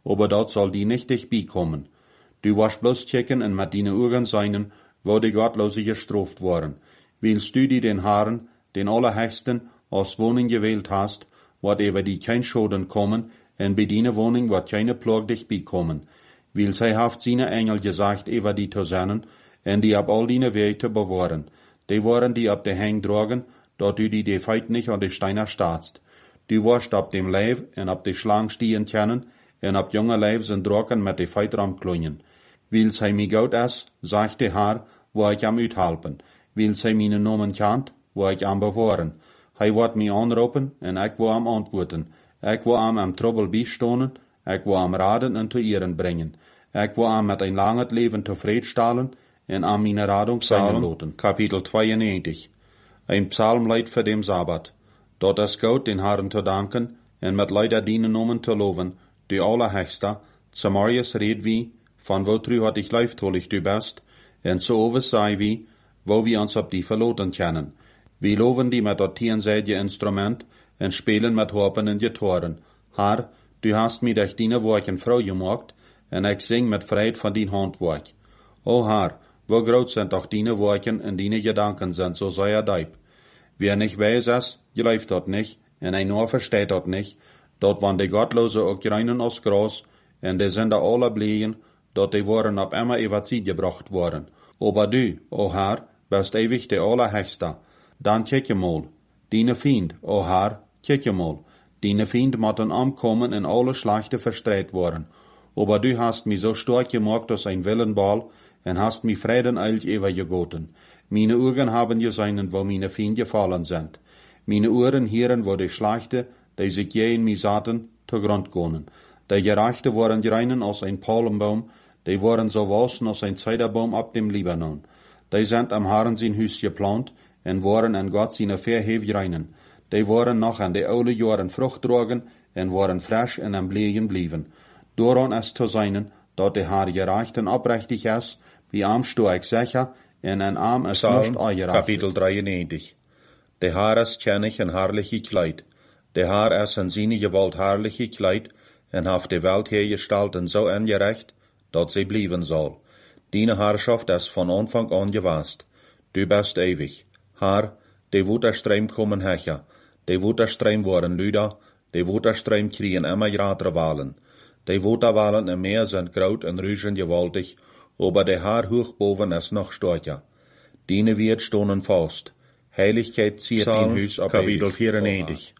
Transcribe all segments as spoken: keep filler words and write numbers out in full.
aber dort soll die nicht dich beikommen. Du warst bloß checken und mit deinen Augen seinen, wo die Gottlose gestraft worden. Willst du die den Herrn, den Allerhöchsten, als Wohnung gewählt hast, wat über die kein Schaden kommen, und bei deiner Wohnung wat keine Plage dich beikommen. Weil sie haft seine Engel gesagt über die zu senden, und die ab all deine Wege zu bewahren. Die waren die ab der Hang dragen, dort du die die Feit nicht an die Steiner staatst. Du warst ab dem Leib und ab die Schlang stehen kennen, und ab junge Leib sind Draken mit die Feit ramklungen. Weil sie mi gut is, sagt der Herr, wo ich am uthelpen. Weil sie meine Namen kennt, wo ich am bewahren. Hij wordt mij aanroepen en ik wil hem antwoorden. Ik wil hem am Trouble bijstonen, ik wil hem raden en te ehren brengen. Ik wil hem met een langes leven tevreden stellen en aan mijn radung zijn laten. Kapitel tweeënnegentig. Ein Psalmlied für den Sabbat. Dort ist Gott den Herrn zu danken en met Leider dienen Namen zu loben, die Allerhöchste, Samarias red wie, von wo trü hat ich leiftolig du bist, en so over sei wie, wo wir uns ab die verloten kennen. Wir loben die mit dat tierenseidige Instrument en spelen mit Harpen en Gitarren. Herr, du hast mir durch deine Worken Frau gemacht, en ich sing mit Freude von din Handwerk. O Herr, wo groß sind doch deine Worken en deine Gedanken sind so sehr deib. Wer nicht weiß es, geläuft dort nicht, en ein nur versteht dort nicht, dort waren die Gottlose auch reinen aus Gras, en die sind da alle blieben, dort die waren ab immer über sie gebracht worden. Aber du, o Herr, bist ewig der Allerhöchste. Dan kijk je mal, deine Fiend, o Herr, kijk je mal, deine Fiend moeten ankommen en alle Schlachten verstreit worden. Aber du hast mich so stark gemacht als ein Willenball en hast mich Frieden eilig übergegoten. Meine Augen haben gesehen, wo meine Fiend gefallen sind. Meine Ohren hören, wo die Schlachte, die sich je in mich satten, zu Grund gehen. Die Gerechte waren reinen als ein Palmbaum, die waren so wasen als ein Zederbaum ab dem Libanon. Die sind am Herrn sein Hüs geplant, en waren an Gott seine Verhef reinen. Die waren noch an die oude Jahren Frucht drogen en waren frisch en am Blegen blieben. Doran ist zu sein, dat der Herr gerecht en oprechtig ist, wie arm sto ich sicher, en ein Arm ist nicht angerecht. Kapitel dreiundneunzig. Der Herr ist kennig en herrliche Kleid. Der Herr ist in seine Gewalt herrliche Kleid, en haft die Welt hergestellt en so angerecht, dat sie blieben soll. Deine Herrschaft ist von Anfang an gewast. Du bist ewig. Herr, die Wutterstreim kommen hecher, die Wutterstreim worden Lüder, die Wutterstreim kriegen immer größere Wahlen. Die Wutterwahlen im Meer sind groß und rüschen gewaltig, aber der Herr hoch boven ist noch stärker. Deine wird stonen fast. Heiligkeit zieht den Hüs ab Kapitel vierundneunzig.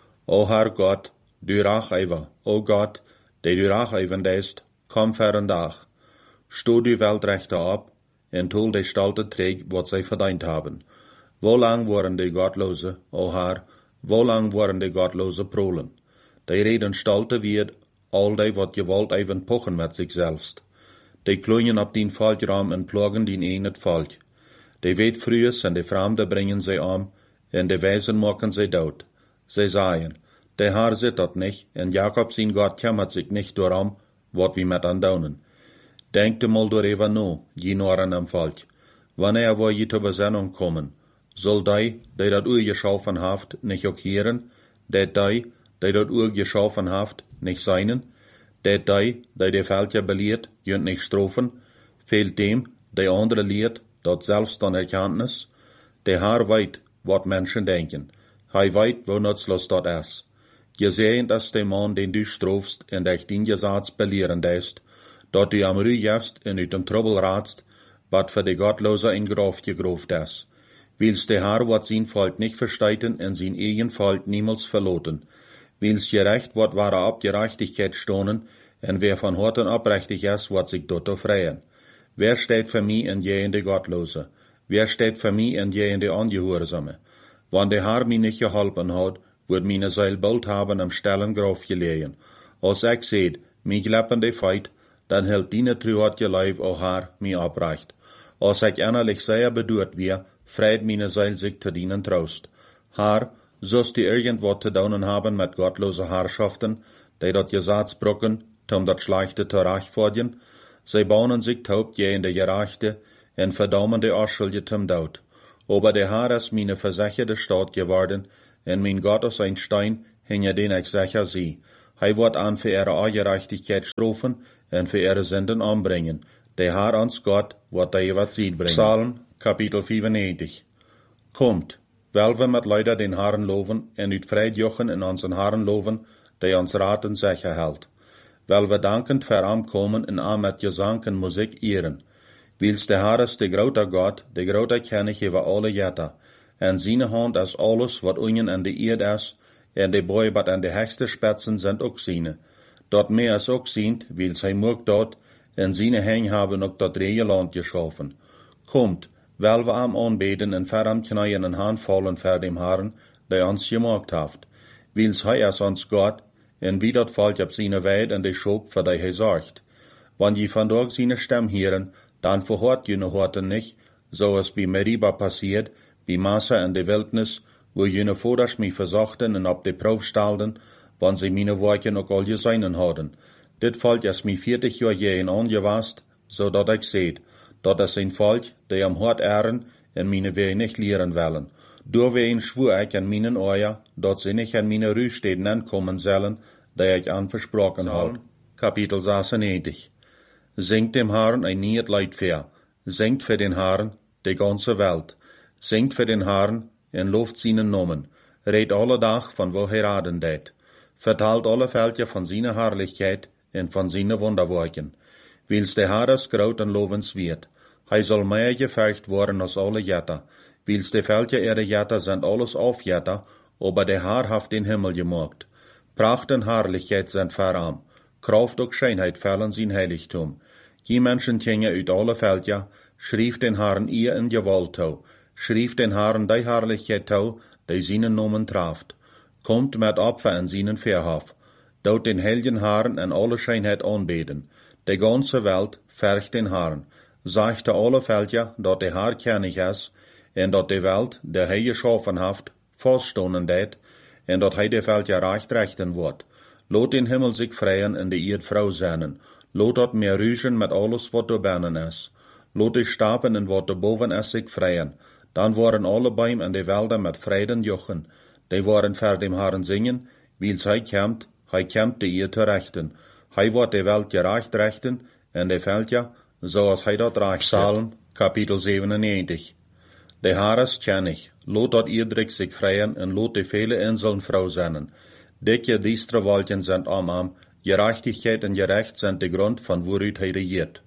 O Herr Gott, du Racheiver, o Gott, der du Racheivern ist, komm fern Dach. Sto die Weltrechte ab, und hol die Stalte träg, wat sie verdient haben. Wo lang waren die Gottlose, o Herr, wo lang waren die Gottlose prolen? Die reden stalte wird, all die wat gewollt even pochen mit sich selbst. Die klungen ab den Falkraum und plagen den enet Falk. Die weet frühes und die Fremde bringen sie am, und die Weisen machen sie dort. Sie sagen, der Herr sieht dat nicht, und Jakob sein Gott kümmert sich nicht darum, wat wir mit andaunen. Denkt mal darüber no, je Noren am Falk. Wanneer wo je zur Besinnung kommen, soll die, die dat Uhr geschaffen haft, nicht auch hören, der die, die dat Uhr geschaffen haft, nicht seinen, der die, die die Völker belehrt, jönt nicht strofen, fehlt dem, der andere lehrt, dat selbst an Erkenntnis, der Herr weit, wat Menschen denken, hij weit, wo nutzlos dat is. Gesehen ist der Mann, den du strofst, und dich den Gesetz belehren lässt, dat du am Rüh jefst und ut dem Trouble ratst, wat für die Gottlose in Graf gegruft ist. Willst der Herr wat sein Volk nicht versteiten und sein eigen Volk niemals verloten. Willst gerecht wat wahre Abgerechtigkeit stonen, und wer von Horten abrechtig ist, wat sich dort freien. Wer steht für mich in je in die Gottlose? Wer steht für mich in je in die Angehorsame? Wann der Herr mich nicht geholfen hat, wird meine Seil bald haben am stillen Graf gelegen. Als ich seht, mich leppende Feit, dann hält deine Trühatje Leib, o Herr, mich abreicht. Als ich innerlich sehr bedürt wir, freit meine Seil sich zu dienen Trost. Herr, sollst du irgendwas zu tun haben mit gottlosen Herrschaften, die dat Gesetz brücken, um dat Schlechte zu rechtfertigen? Sie bauen sich taub je in der Gerechte, und verdammen die Unschuldige zum Tod. Aber der Herr ist meine versicherte Stadt geworden, und mein Gott ist ein Stein, hinter den ich sicher sie. Hij wordt aan für ihre Ungerechtigkeit strafen en für ihre Sünden anbringen. Der Herr ons Gott wordt hij wat ziet brengen. Psalm, kapitel vijfennegentig. Komt, wel we met Leute den Herrn loven en uit Fried jochen in onze Herrn loven, die ons raad en zeggen hält. Wel we dankend ver am komen en am met gezang en muziek ehren. Wils de Herr is de grote God, de grote König over alle jetta, en zijn hand is alles wat unjen en de eerd is, en de boy wat aan de hegste spetsen zijn ook zijne. Dat meer is ook ziend, wils hij mocht dat, en zijne heng hebben ook dat rege land geschaffen. Komt, wel we am aanbeden en ver am knaaien en hand vallen ver dem Herrn, die ons gemaakt heeft. Wils hij is ons God, en wie dat valt op zijn weid en de schop voor die hij zorgt. Wanneer je vandaag zijn stem hieren, dan verhoort je horten nicht, zoals bij Meriba passiert, bij Massa in de wildnis, wo jene Voders mich verzochten en op de proef stelden, wanneer ze meine woorden ook al gezeinen hadden. Dit volk is mij veertig jaar jeen aangewast, zodat ik zeet, dat is een volk, die am hart ehren en meine wegen nicht leren willen. Door ween schwur ik in mijn oor, dat ze niet in meine ruhsteden aankomen zullen, die ik aan versproken had. Kapitel zesennegentig. Zingt dem Herrn ein nieuw Lied für, zingt für den Herrn die ganze Welt, zingt für den Herrn en looft seinen Namen, redt alle Dag van wo hij raden deed, vertelt alle Veldje van zijn Herrlichkeit en van zijn Wunderwerken. Wils de Herr is groot en lovenswert, hij zal meer gevecht worden als alle Jetta, wils de Veldje ihre Jetta sind alles aufjetta, aber der Herr haft den Himmel gemacht. Pracht en Herrlichkeit sind verarm, Kraft und Schönheit fällen sein Heiligtum. Die Menschen gingen uit alle Veldja, schrief den Herrn ihr in Gewalt toe, schrief den Herrn die Herrlichkeit toe, die seinen Namen traft. Kommt mit Opfer in seinen Verhof, dort den heiligen Herrn in alle Schönheit anbeten. Die ganze Welt vercht den Herrn, sagte alle Veldja, dat der Herr König is, en dat die Welt, der hij geschaffen haft, vaststonen deed, en dat hij de Veldja recht rechten wordt. Lot den Himmel sich freien en de Erd vrouw zijnen. Lot dat meer ruigen met alles wat er binnen is. Lot de stapen en wat er boven is zich freien. Dan worden alle Bäume en de Wälder met Frieden jochen. Die worden ver dem Herrn zingen, wils hij kämmt, hij kämmt de Erd te rechten. Hij wordt de Welt gerecht rechten, en de Veldja, zoals hij dat recht. Psalm, kapitel zevenennegentig. De Herr is König, lot dat iedrik zich freien, en lot de vele Inseln vrouw zijnen. Dikke diestre Wolken sind am am, Gerechtigkeit und Gerecht sind de Grund von woruit hij regiert.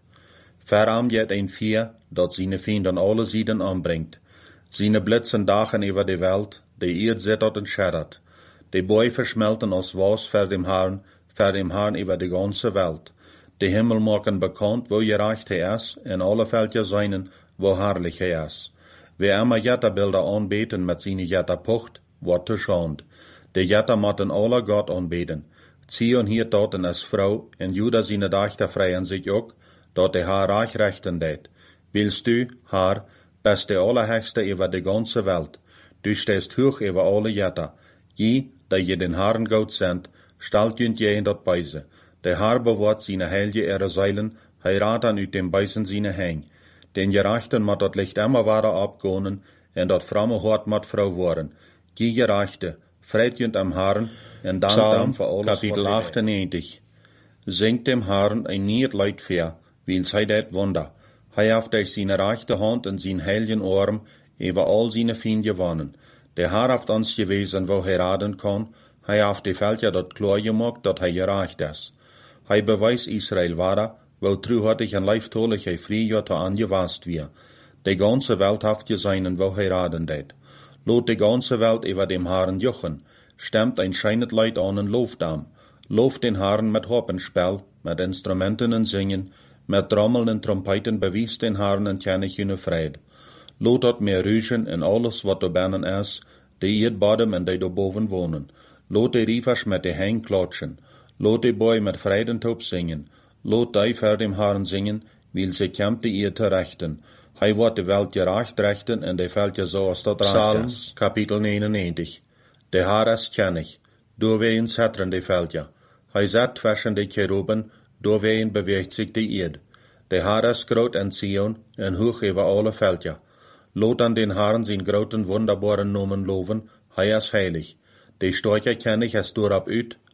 Veram jet ein Vier, dat seine Fienden alle Sieden anbringt. Seine Blitzen dachen über de Welt, de Erd zittert und scheddert. De Bäume verschmelten als was vor dem Herrn, vor dem Herrn über de ganze Welt. De Himmel machen bekannt, wo gerecht hij is, en alle Veldja seinen, wo herrlich hij is. Wer immer Jetterbilder anbeten mit seine Jetterpucht, wordt te schand. De Jetta matten alle Gott anbeten. Zion hier toten als Frau, en Juda seine Dachter freien sich ook, dat de haar reich rechten deed. Willst du, Herr, bist de Allerhöchste über de ganze Welt. Du stehst hoch über alle Jetta. Je, die je den Herrn Gott sind, stalt jünt je in dat Beise. De Herr bewahrt seine heilige ihre Seilen, hij raadt an uit dem Beisen seine Heng. Den Gerechten mat dat Licht immer weiter abgonen, en dat fromme Hort mat Frau worden. Je Gerechte, Friedjünd am Herrn, en dank am für alles. Kapitel achtennegentig. Singt dem Herrn ein nieuw Lied für, wils hij det Wunder. Hij heeft durch seine rechte Hand en zijn heiligen Arm über all seine Fienden gewonnen. Der Herr heeft ons gewesen, wo hij raden kann. Hij heeft de Veldja dat klar gemacht, dat hij gerecht is. Hij beweist Israel weiter, wo truhartig en leiftolig hij früher angewast wir. De ganze Welt heeft geseinen, wo hij raden deed. Lot de ganze Welt über dem Herrn jochen, stemmt ein scheinet Leid an en looft am. Looft den Herrn mit Harpenspel, mit Instrumenten en Singen, mit Trommeln en Trompeten bewies den Herrn en König jene Fried. Lot dat meer ruigen en alles wat er binnen is, de Erdbodem en die boven wonen. Lot de Riefers met de Heng klatschen. Lot de Boy met Freidentop singen. Lot die ver dem Herrn singen, wil ze kämmt de Erd te rechten. Hij wordt de Welt gerecht rechten en de Veldje zoals dat recht is. Kapitel negenennegentig. De Herr is König, doorwegen zetteren de Veldja. Hij zet tussen de Cheruben, doorwegen beweegt zich de Erd. De Herr is groot en Zion, en hoog over alle Veldja. Lot an den Herrn zijn groten wunderbaren Namen loven, hij is heilig. De starke König is doorop uit,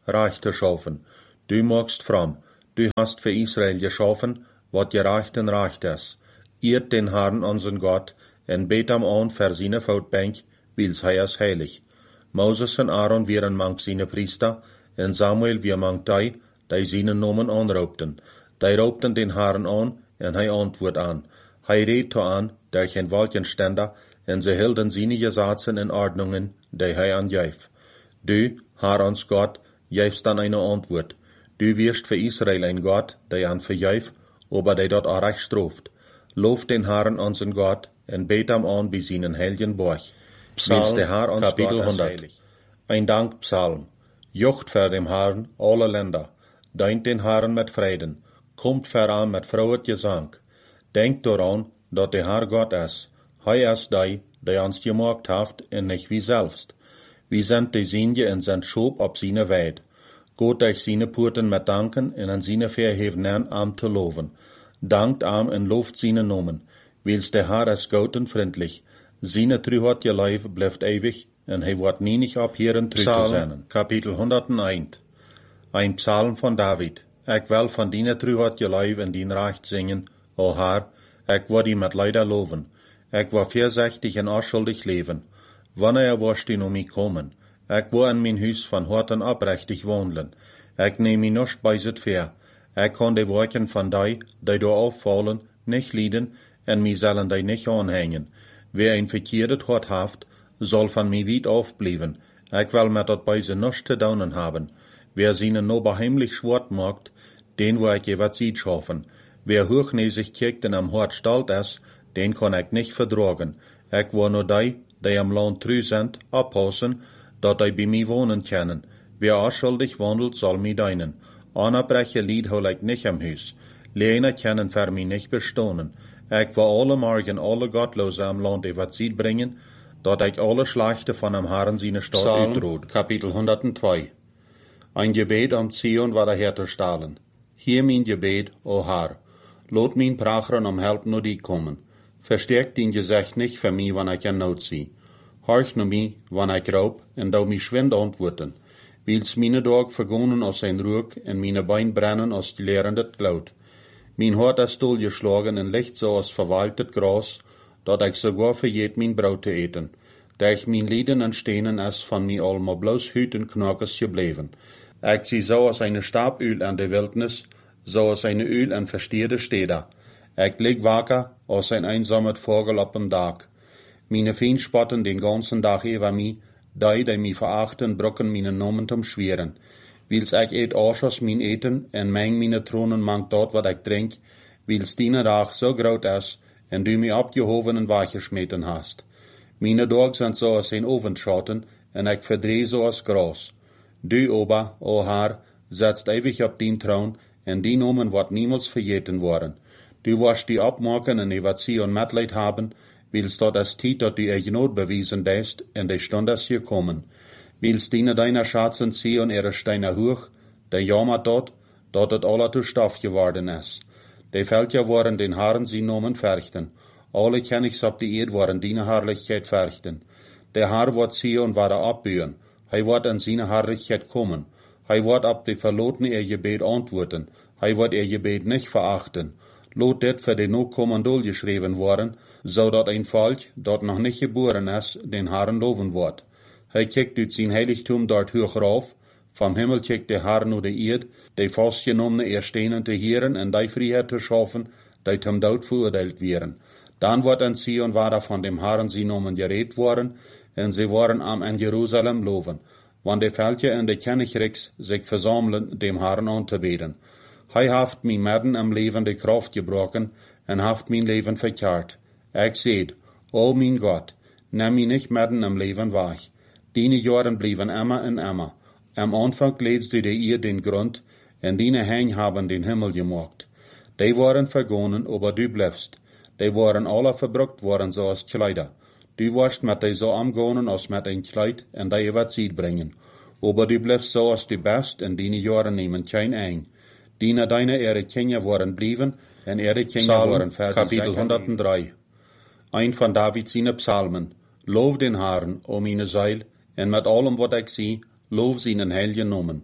reich zu schaffen. Du magst fromm, du hast für Israel geschaffen, wat gerecht und recht ist. Ehrt den Herrn unseren Gott, en bet am an für seine Voetbank, wils hij is heilig. Moses en Aaron wären mank seine Priester, en Samuel wie mank die, die seine Namen anraubten. Die raubten den Herrn an, en hij antwoord aan. Hij reed to aan, der geen Walkenständer, en ze hielden seine Gesetze en Ordnungen, die hij aangeef. Du, Herr ons Gott, geefst dan eine Antwoord. Du wirst für Israel ein Gott, der an vergeef, aber der dort auch recht straft. Lof den Herrn unseren Gott, en bet am an bei seinen heiligen Borg. Psalm, der Herr uns Kapitel Gott hundert. Ein Dankpsalm. Jocht für dem Herrn alle Länder. Deint den Herrn mit Frieden. Kommt voran mit frohet Gesang. Denkt daran, dass der Herr Gott ist. Hij ist die, der uns gemacht hat, und nicht wie selbst. Wir sind die Sinje und sind Schob auf seine Weid. Gott euch seine Purten mit danken und an seine Verheven am zu loben. Dankt am und lobt seine Namen. Wils der Herr ist gut und freundlich. Seine Trühat ihr Leib bleibt ewig, und er wird nie nicht abhören trü zu sein. Kapitel hunderteins. Ein Psalm von David. Ich will von deiner Trühat ihr Leib in din Recht singen, o Herr, ich will die mit Leider loben. Ich will viersichtig und unschuldig leben. Wann er wirst du um mich kommen? Ich will in mein Haus von Horten abrechtig wohnen. Ich nehme mich nicht bei sit fair. Ich kann die Worten von dei, die du auffallen, nicht lieden, und mich sollen die nicht anhängen. Wer ein verkehrtes Hort haft, soll von mir weit aufbleiben. Ich will mit dat Beise nichts zu daunen haben. Wer seinen no beheimlich schwart macht, den will ich jeweils Zeit schaffen. Wer hochnäsig kijkt und am Hort stalt ist, den kann ich nicht verdragen. Ich will nur die, die am Land trü sind, abpassen, dat die bei mir wohnen können. Wer unschuldig wandelt, soll mich deinen. Anabreche Lied hol ich nicht am Haus. Lehne können für mich nicht bestohnen. Ich will alle Morgen alle Gottlose am Land über Zeit bringen, dat ich alle Schlechte von am Herrn seine Stadt uitroot. Kapitel hundertzwei. Ein Gebet am Zion war der Herr zu stahlen. Hier mein Gebet, o Herr. Lot mein Prachern um Help nur die kommen. Verstärkt din Gesicht nicht für mich, wann ich in Not sie. Horch nur mich, wann ich raub, und da mich schwind antworten. Wils meine Tag vergonnen aus sein Ruck, und meine Bein brennen aus die lehrendet Glaut. Mein Hort ist doll geschlagen, und licht so aus verwaltet Gras, dat ich sogar verjet mein Brot zu eten. Da ich mein Lieden und Stehnen ist von mir allmal bloß Hüt und Knackes gebleven. Ich sie so aus eine Staböl an der Wildnis, so aus eine Öl an versteerde Städter. Ich leg wacker aus ein einsamet Vogel op dem Tag. Meine Feen spotten den ganzen Tag über mi, die, die mi verachten, brocken meine Nomen zum Schweren. Wils ich eet Ausschuss min Eten, en meng meine Tronen mangt dort, wat ich trink, wils dine Rach so groot is, en du mi abgehoven en weggeschmeten hast. Meine Tag sind so als ein Ofenschatten, en ich verdreh so als Gras. Du, Ober, o Herr, setzt ewig op din Thron, en die Nomen wird niemals vergeten worden. Du wirst die abmaken en über sie und Mitleid haben, wils dort es Tiet, dat du ihr Not bewiesen dest, en die Stunde ist gekommen. Wils diene deiner Schatzen sie und ihre Steine hoch, der jammert dort, dort het alle zu Stoff geworden ist. Die Völker waren den Haaren sie Nomen verchten. Alle Königs ob die Erd waren diene Herrlichkeit verchten. Der Herr wird sie und war abbühen. Hij wird in seine Herrlichkeit kommen. Hij wird ab die Verlotene ihr Gebet antworten. Hij wird ihr Gebet nicht verachten. Lot dit für den noch kommen doll geschrieben worden, so dat ein Volk, dat noch nicht geboren ist, den Herrn loben wird. Hij kijkt uit sein Heiligtum dort hoch rauf, vom Himmel kijkt der Herr nur die Erd, die vastgenommene Erstenen zu hören und die Freiheit zu schaffen, die zum Tod verurteilt wären. Dann wird an sie und war von dem Herrn sie Nomen geredet worden, und sie waren am in Jerusalem loben, wann die Völker in die Königreichs sich versammeln, dem Herrn anzubeten. Hij haft mein Medden am Leben die Kraft gebrochen, und haft mein Leben verkehrt. Ich seht, o mein Gott, nimm mich nicht Medden am Leben weg. Deine Jahren blieben immer und immer. Am Anfang legst du dir ihr den Grund, und deine Hänge haben den Himmel gemacht. Die waren vergonnen, aber du bleibst. Die waren alle verbruckt worden, so als Kleider. Du warst mit die so amgonen, als mit ein Kleid, und die wird Sieg bringen. Aber du bleibst so, als du bist, und deine Jahren nehmen kein ein. Deine deine ihre Kinder waren blieben, und ihre Kinder waren fertig. Kapitel hundertdrei. Ein von David seine Psalmen. Lof den Herrn, o meine Seil, und mit allem, wat ich sie, lof seinen heiligen Namen.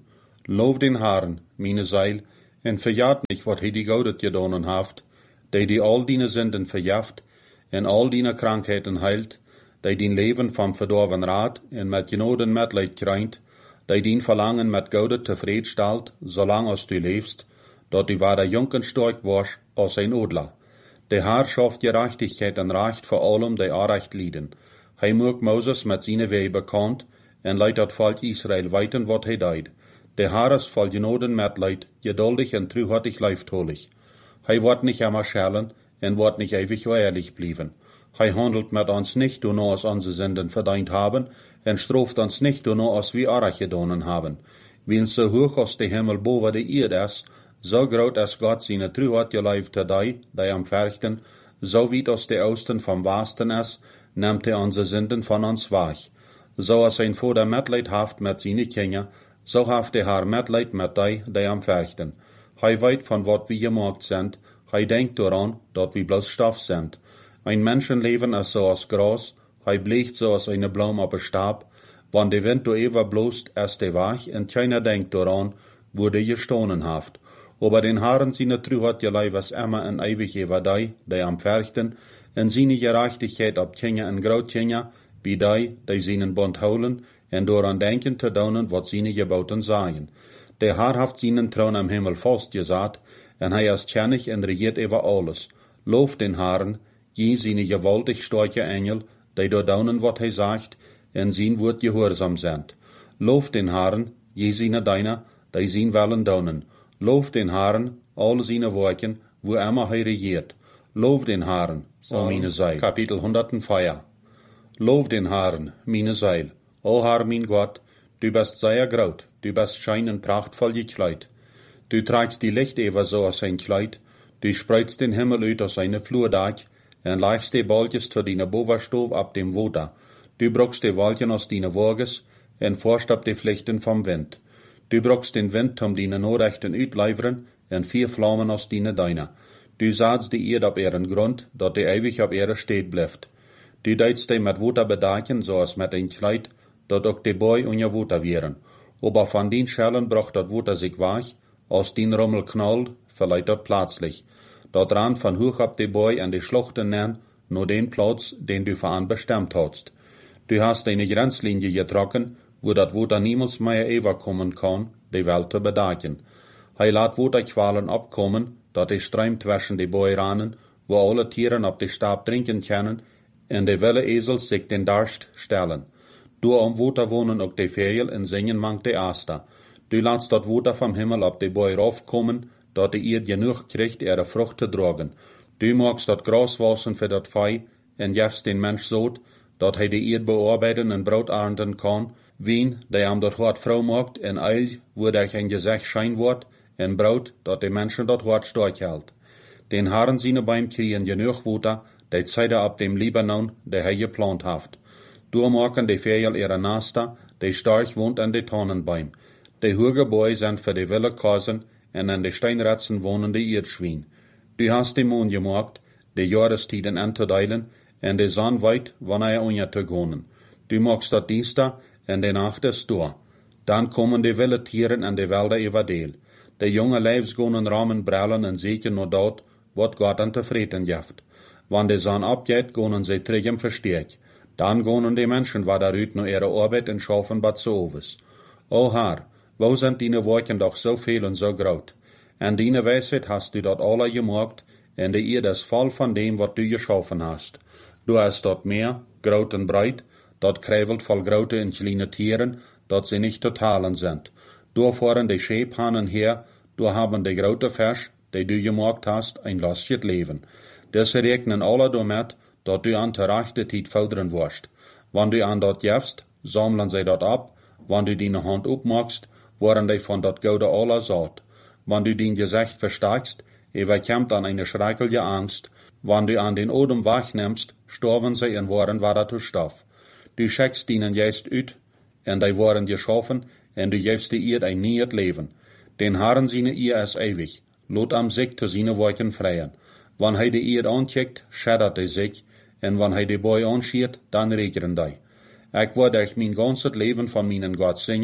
Loof den Herrn, meine Seil, en verjaat nicht, wat hij die Goudet gedonen haft, die die al dine Sünden verjaft, en al dine Krankheiten heilt, die din Leven vom verdorven raad, en met genoden Mitleid krijnt, die din Verlangen met Goudet tevreden stelt, zolang als du lebst, dat du waar jong en sterk was, als ein Odler. De Herr schafft Gerechtigkeit en Recht vor allem, die Unrecht lieden. Hij maakt Moses met zijn wee bekend, en leidt dat volk Israël weten wat hij deed. De Herr is vol genoden Mitleid, geduldig en truhartig lieftolig. Hij wordt nicht immer schellen, en wordt nicht ewig ehrlich blieben. Hij handelt met ons nicht, door als onze Sünden verdient haben, en straft ons nicht, door als wir Unrecht gedonen haben. Wie so hoch als de Himmel boven de Erde is, so groot als Gott seine Truheit geleeft te die, die am Verchten, so weit als de Osten vom Westen is, nimmt er onze Sünden von uns weg. So als ein Vater Mitleid haft mit seine Kinder, so haft der Herr Mitleid mit die, die am Verchten. Hij weet von wat wir gemacht sind, hij denkt daran, dat wir bloß Stoff sind. Ein Menschenleben ist so als Gras, hij bleicht so als eine Blume auf ein Stab, wann der Wind do ever bloßt, ist der weg, und keiner denkt daran, wo der gestohlen haft. Aber den Herren seine Truheit gelei was immer en ewig über die, die am Verchten, en seine Gerechtigkeit ab Kinder en Grootkinder, wie die, die seinen Bund holen, en daran denken te doen, wat seine Geboten sagen. Der Herr haft seinen Thron am Himmel festgesagt, en hij ist kennig en regiert über alles. Loof den Herren, je seine gewaltig starke Engel, die do doen wat hij sagt, en sein Wort gehorsam sind. Loof den Herren, je seine Diener, die sein wollen doen. Loof den Herren, alle seine Werken, wo immer hij regiert. Loof den Herren, o meine Seil. Kapitel hundertvier. Loof den Herren, meine Seil. O Herr, mein Gott, du bist sehr groot, du bist schön und prachtvoll gekleid. Du trägst die Licht über so als ein Kleid, du spreidst den Himmel uit als eine Flurdach, en legst die Balkjes zu deine Bovenstof ab dem Water. Du brokst die Wolken aus deine Wages, en forst ab die Flechten vom Wind. Du brokst den Wind um deine Nachrichten uitleiveren, en vier Flammen aus deine Deine. Du saadst die Erde ab ihren Grund, dat die ewig ab ihre steht bleibt. Du deitst die mit Water bedecken, so als mit ein Kleid, dat ook die Boy unja Water wären. Aber von den Schellen brocht dat Water sich weg, aus den Rummel knallt, verleiht dat plötzlich. Dat ran von hoch ab die Boy an die Schluchten nennen, nur den Platz, den du voran bestimmt hast. Du hast eine Grenzlinie getroffen, wo dat Water niemals mehr überkommen kann, die Welt zu bedecken. Hij laat Waterqualen abkommen, dat die Streim zwischen die Boy ranen, wo alle Tieren ab die Stab trinken können, en de wilde Esels sich den Durst stellen. Du am Water wohnen ook de Vögel en singen mangt de Aster. Du laatst dat Water vom Himmel ab de Boy raufkommen, dat de Erd genug kriegt, ihre Frucht zu tragen. Du magst dat Gras wassen für dat Vieh, en jefst den Mensch so, dat hij de Erd bearbeiten en Brot ernten kann, wien, der am dat hart Frau macht, en eil, wo der ein Gesicht schein wordt, en Brot, dat de Menschen dat hart stark hält. Den Herren seine beim kriegen genug Water, die Zeit ab dem Libanon, der hij geplant haft. Du machen die Vögel ihre Nester, die stark wohnt an die Tannenbaum. Die hohe Bäume sind für die wilde Kasen, en an die Steinratzen wohnen die Erdschwein. Du hast die Mond gemacht, die Jahrestieden anzuteilen, en die Sonne weit, wann er unja zu gehen. Du machst dat Dienstag, en die Nacht ist da. Dann kommen die wilde Tieren an die Wälder überdeel. Die junge Leibs gehen in Rahmen brellen en sehen nur dort, wat Gott an zufrieden jaft. Wann die Sonne abgeht, gehen sie zurück im Versteck. Dann gehen die Menschen weiterüt nur ihre Arbeit und schaffen bad soves. O Herr, wo sind deine Worte doch so viel und so groot? En deine Weisheit hast du dort alle gemacht, en die Erde ist voll von dem, wat du geschaffen hast. Du hast dort Meer, groot und breit, dort krävelt voll grote und kleine Tieren, dort sie nicht zu teilen sind. Du fahren die Schäbhanen her, du haben die grote Fisch, die du gemacht hast, ein lastjes Leben. Das regnen alle damit, dat du an der rechte Zeit fördern wirst. Wann du an dort jefst, sammeln sie dort ab, wann du deine Hand aufmachst, worden die von dort Goude aller saat. Wann du dein Gesicht verstärkst, überkommt an eine schreckliche Angst, wann du an den Odem wegnimmst, storben sie und waren wieder zu Stoff. Du schickst ihnen jetzt ut, en die waren geschaffen, en du gibst die Erde ein neues Leben. Den Herren seine Ehe ist ewig, lot am sich zu seine Wolken freien. Wann hij de Erde ankijkt, schaddert hij sich, en wann hij de Boy anschiert, dann regnen die. Ik word euch mein ganzes Leben von meinen Gott singen,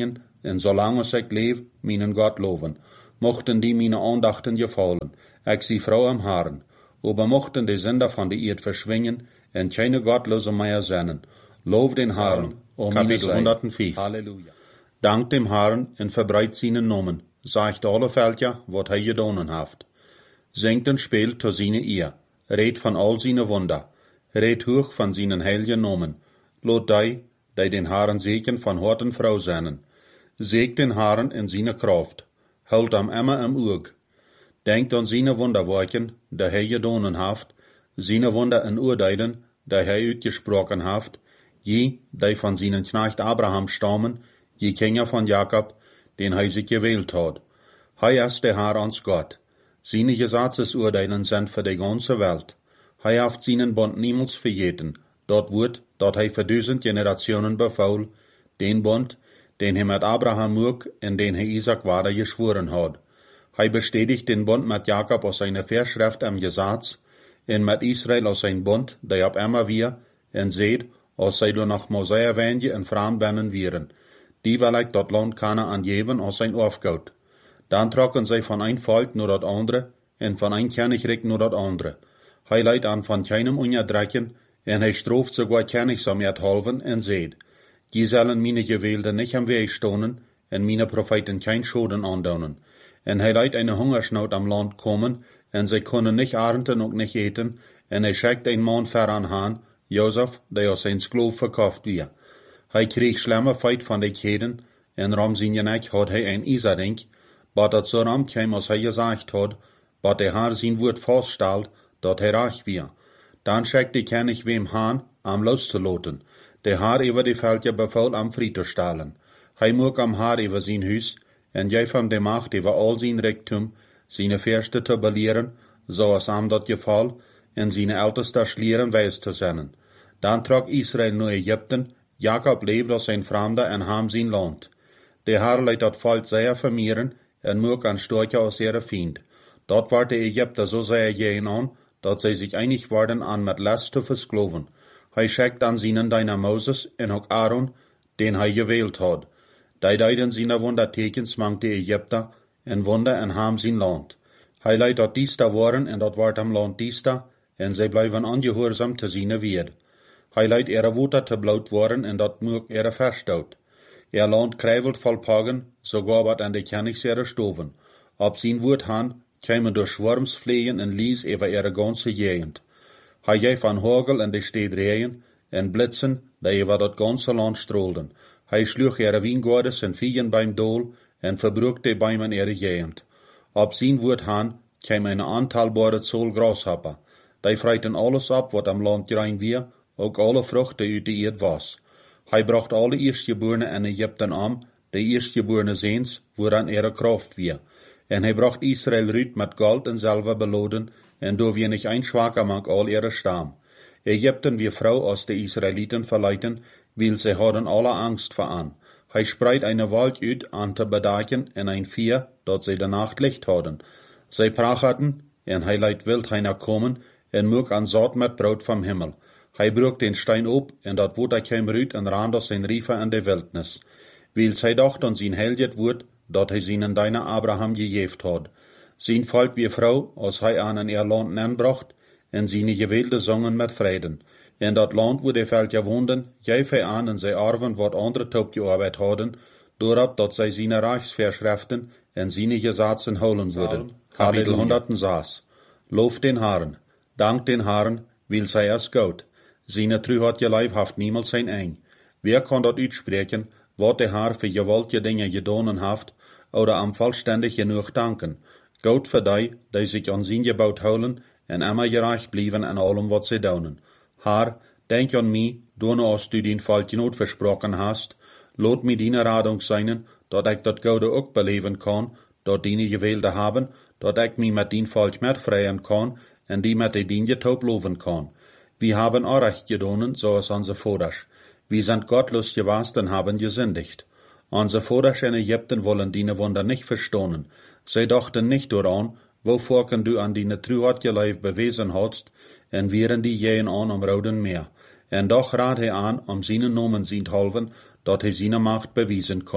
en zolang als ik leef, mijn God loven. Mochten die mijn aandachten gefallen, ik zie vrouw am Haaren. Aber mochten die Sünder van de eerd verschwingen, en keine Gottlose mehr zijn. Loof den Herrn, o Kapitel honderdvijf. Halleluja. Dank dem Herrn en verbreitet seinen Namen, sagt alle Völker, wat hij gedaan heeft. Zingt en speelt tot seine eer, redt van al seine Wunder, redt hoch van seinen heiligen Namen. Lot die, die den Herrn zegen van Hort en Frau zijn. Seegt den Herrn in seine Kraft, houdt am immer im Oog. Denkt an seine Wunderwerken, die hij gedaan heeft, seine Wunder en oordelen, die hij uitgesproken heeft, je, die van seinen Knecht Abraham stammen, je Kinder van Jakob, den hij sich gewählt hat. Hij ist der Herr ons Gott. Seine Gesetzesurteilen sind für die ganze Welt. Hij heeft seinen Bund niemals vergeten. Dort wird, dat hij für duizend Generationen befaul, den Bund, den hij mit Abraham moog en den hij Isaac weiter geschworen hat. Hij bestätigt den Bund mit Jakob aus seiner Verschrift am Gesetz, en mit Israel aus sein Bund, der ab immer wir, en seht, als zij door nach Mosea wendje en vreemd binnen wieren. Die wil ik dat land Kanaan geven als zijn erfgoed. Dan trokken zij van een volk naar dat andere, en van een koninkrijk naar dat andere. Hij leidt aan van keinem onderdrukken, en hij strooft sogar koningsamheid halven, en zeet, die zullen mijn gewählten niet am Weg stonen, en mijn profeten kein Schoden aandoen. En hij leidt een hungersnood am Land komen, en zij kunnen niet ernten ook niet eten, en hij schickt een man ver aan haan, Jozef, die als zijn skloof verkauft weer. Hij kreeg schlimme feit van de kheden, en ram zijn nek had hij een Isarink, wat dat zo ram kwam als hij gezegd had, wat de Herr zijn woord vaststelt, dat hij reich weer. Dan schickt de koning wem haan, am los te loten. De Herr over de Völker befaul am vrij te stellen. Hij moog am Herr over zijn huis, en geef hem de macht over al zijn rijktum, zijn verste te belieren, zoals hem dat geval, en zijn älteste schlieren wijs te zijn. Dan trok Israël naar Egypten, Jacob leefde als zijn vreemde en ham zijn land. De Herr leidt dat volk zeer vermeeren, en moog aan storken als ihre Feind. Dat werd de Egypter zo zeer gehen aan, dat zij zich einig worden aan met last te versklaven. Hij schickt aan zijn dienaar Moses en ook Aaron, den hij gewählt had. Die deiden zijn wondertekens mang de Egypter, en wunder en ham zijn land. Hij leidt dat diester worden, en dat wordt am land diester, en zij blijven ongehoorzaam te zijn weerd. Hij leidt ihre woeder te bloot worden, en dat moog ihre verstout. Ihr land krijvelt vol pagen, sogar wat aan de kennis ihre stoven. Op zijn woord han, kwamen door schwarms vliegen en lies over ihre ganze gegend. Hij geeft van hagel en de stad reën, en blitzen, die over dat ganze land strolden. Hij sloeg ihre wijngaarden en viegen beim dool, en verbroek de beimen ihre gegend. Op zijn woord han, kwam een aantalbare zool grashopper. Die freiten alles op wat am land rein weer, ook alle vruchten uit de eerd was. Hij bracht alle eerstgeborenen in Egypten aan, de eerstgeborenen zeens, waaraan ihre kracht weer. En hij bracht Israël uit met goud en zilver beloden, en door wie niet een zwakker mank al ihre stam. Egypten wie vrouw als de Israëlieten verleiten, wil zij hadden alle angst voor aan. Hij spreidt eine Wald uit aan te bedaken en een vier, dat zij de nacht licht hadden. Zij prachaten, en hij leidt wild heiner komen, en moog aan zout met brood vom Himmel. Hij broek den Stein op, en dat woord kwam uit en raand zijn riefer in de wildnis. Wil zij dacht aan zijn heilig woord, dat hij zijn deiner Abraham gegeven had. Zijn volk wie vrouw, als hij aan een ihr land nenbracht, en zijn gewählte zongen met vreden. En dat land wo de Völker woonden, geef hij aan en zij arven wat andere top gearbeitet hadden, doordat dat zij zijn Reichsverschriften en zijn gesetzen houden würden. Kapitel honderdzes. Loof den Herrn, dank den Herrn, wil zij es goed. Seine truhartige lijf heeft niemals zijn eng. Wer kan dat uitspreken, wat de Herr für gewaltige dingen gedaan heeft, oder am vollständig genoeg danken. Goed voor die, die zich aan zijn gebouwd houden, en immer gerecht blijven in allem wat zij doen. Herr, denk aan mij, door als du den volkgenoot versproken hast, laat mij die radung zijn, dat ik dat Gode ook beleven kan, dat die gewählte hebben, dat ik mij met die volk metvrijen kan, en die met de dienje taub loven kan. Wir haben Unrecht gedaan, zoals onze Voders. Wir sind gottlos gewesen und haben gesündigt. Onze Voders in Ägypten wollen die Wunder nicht verstehen. Sie dachten nicht daran, wovor du an die truhartige lijf bewezen hast, en wären die jeen aan om roden meer. En doch raad hij aan om zijn nomen zijn halven, dat hij zijn macht bewijzen kan.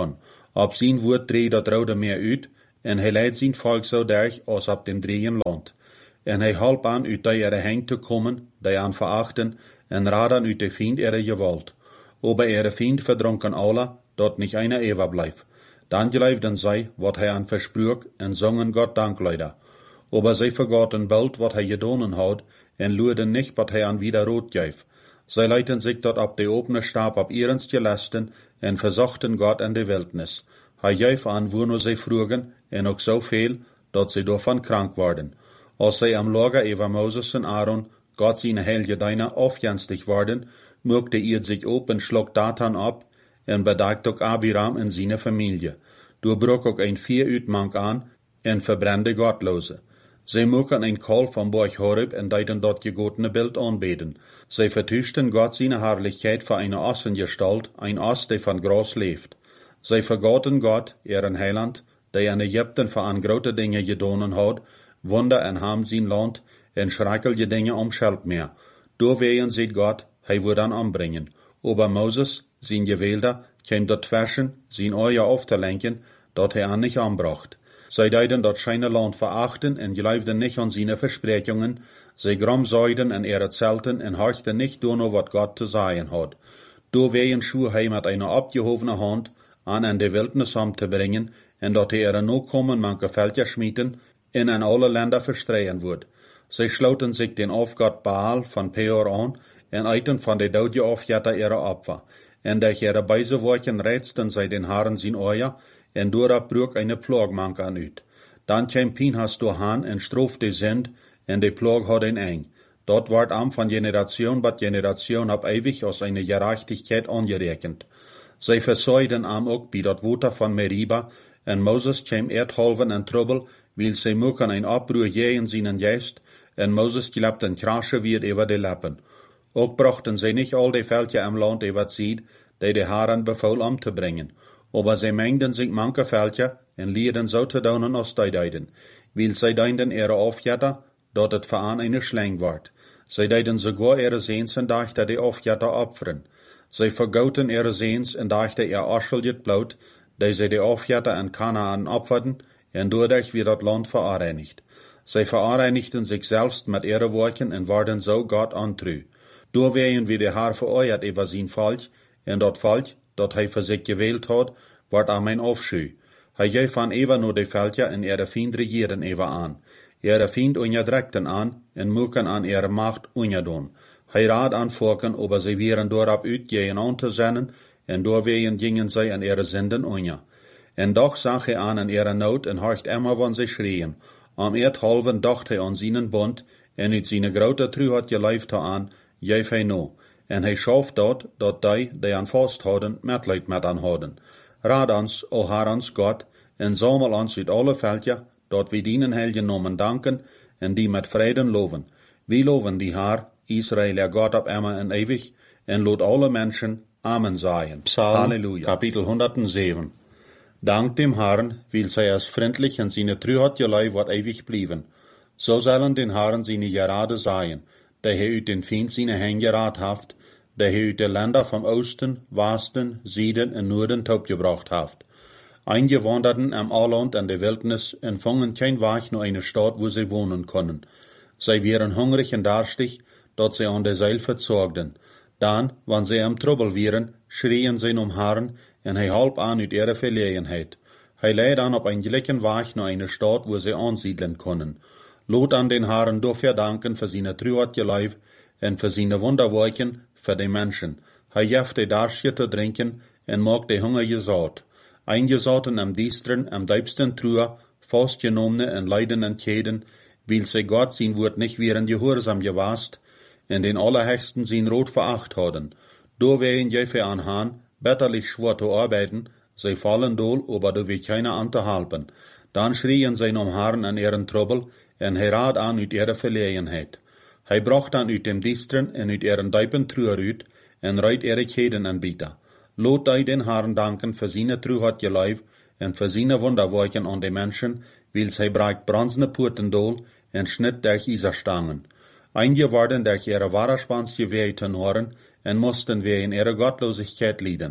Op zijn woord dreed dat rode meer uit, en hij leidt zijn volk zo derg als op dem drieën land. En hij helpt aan uit die ere heng te komen, die aan verachten, en raad aan uit de vriend ere gewalt. Aber ere vriend verdronken alle, dat niet einer Eva blijft. Dan geloofden zij wat hij aan versprach, en zongen God dankleider. Aber zij vergaten bald wat hij gedaan had, en luiden niet wat hij aan wieder rood geef. Zij leiten zich tot op de opene stab op ihrens gelasten, en verzochten God in de wildnis. Hij geef aan wono zij vroegen, en ook zoveel, dat zij daarvan krank worden. Als zij am Lager over Moses en Aaron, God zijn heilige Diener afjenstig worden, mögte ihr sich op en schlok Datan op, en bedagt ook Abiram en zijn familie. Doorbrook ook een vier uitmank aan, en verbrandde Gottloze. Zij mochten een kalf van Borg Horeb en deiten dat gegotene Bild aanbeten. Zij vertuischten God zijn Herrlichkeit voor eine Ossengestalt, ein Oss, die van Gras leeft. Zij vergaten God, ihren Heiland, die in Egypten voor aan grote dingen gedaan had, Wunder en ham zijn land, en schreckliche dingen om Scheld meer. Doorwegen ziet God, hij wordt dan ombrengen. Aber Moses, zijn gewählter, kwam dat versen, zijn oor auf te lenken, dat hij aan niet aanbracht. Zij deiden dat zijn land verachten en geloofden niet aan zijn versprechungen. Zij gromzeiden en ihre zelten en horchten niet door wat God te zeggen had. Doorwegen schwur hij met een opgehobene hand aan in de wildnis om te brengen, en dat hij er no komen manke veldje schmieden en in alle länder verstreien wordt. Zij sloten zich den afgod Baal van Peor aan en eiten van de dode afjetter ihre Opfer. En durch ihre Beiseworken reizten zij den Haaren zijn oor, en doorop broek eine Plagmank aan uit. Dan kwam Pinhas doorhaan en stroof de zend, en de plag had een eng. Dat wordt am van generation bat generation op ewig als eine Gerechtigkeit angerekend. Zij versäuden am ook bij dat water van Meriba, en Moses kwam erdhalven en trouble, wil zij moeken een opbruch jeen zijn geest, en Moses klapt een krasje weer over de lappen. Ook brachten zij niet al de veldje am land over ziet, die de Haren bevoel om te brengen. Aber zij mengden zich manke veldje, en leerden zo te doen als die deiden. Wil zij deinden ihre afjetter, dat het voor eine Schlang wordt. Zij deiden sogar ihre zeens en dachten de afjetter opferen. Zij vergoten ihre zeens en dachten ihr Ascheljet bloot, die zij de afjetter en Kanaan opferden, en doordat weer dat land vereinigt. Zij vereinigten zich zelfs met ihre werken en worden zo God ontrouw. Doorwegen wie de Haar verooret over zijn volk, en dat volk, dat hij voor zich gewählt had, wordt aan mijn afschuw. Hij geeft van even nur de veldje en ihre vriend regieren even aan. Ihre vriend onderdrekten aan, en moeken aan ihre macht onderdaan. Hij raad aan volken, aber zij wieren doorop uit jeen aan te zenden, en doorwegen gingen zij aan ihre zinden onder. En doch zag hij aan in ihre nood en horcht immer van zij schreeuwen. Am erdhalven dacht hij aan zijn bond, en uit zijn grote trouw had geleefd aan, geef hij no. En hij schoof dat, dat die, die aan vasthouden, metleid met aan houden. Raad ons, o Herr ons God, en zamel ons uit alle veldje, dat we dienen heilige nomen danken, en die met vreden loven. We loven die Herr, Israël, der God op immer en ewig, en loot alle mensen, Amen sagen. Psalm, Halleluja. Kapitel honderdzeven. Dank dem Herrn, weil zij als vriendlich en seine Treu hat gelei wat ewig blieben. So zullen den Herrn seine Gerade sein, der hij uit den Feind seine Hände geraad haft, der hij uit de Länder vom Osten, Westen, Süden en Norden topgebracht haft. Eingewanderten am Alland en de Wildnis empfangen kein Weg nur eine Stadt, wo sie wohnen können. Zij wären hungrig en darstig, dat sie an der Seil verzorgten. Dan, wann sie am Trouble wären, schrien sie um Herrn, en hij halp aan uit ihre Verlegenheit. Hij leidt dan op een gelijken Weg naar eine Stadt, wo sie ansiedeln können. Lot an den Herrn dafür danken für seine Treuheit geleif en für seine Wunderwerken für die Menschen. Hij geeft de Darsje te drinken en maakt de Hunger gesaat. Eingesaten am Diestren, am diepsten Trauer, vastgenomene en leiden en Tjeden, will sie Gott sein Wort nicht wären gehorsam gewast, en den Allerhöchsten sein Rot veracht haben. Doorwegen jefe an Hahn, betterlich schwor zu arbeiten, sie fallen dool, aber du will keiner anzuhalten. Dann schrien sie um Herrn an ihren Trouble, en hij raad aan uit ihre Verlegenheit. Hij bracht dan uit dem Distren en uit ihren diepen Trauer uit, en reit ihre Tjeden anbieten. Lot die den Herrn danken für seine Treuheit geleif, en für seine Wunderwerken an die Menschen, weil sie bragt bronzene Purten dool, en schnitt durch Iserstangen. Eingeworden durch ihre Wahrerspanns gewählten Ohren, en mussten wir in ihre Gottlosigkeit leiden.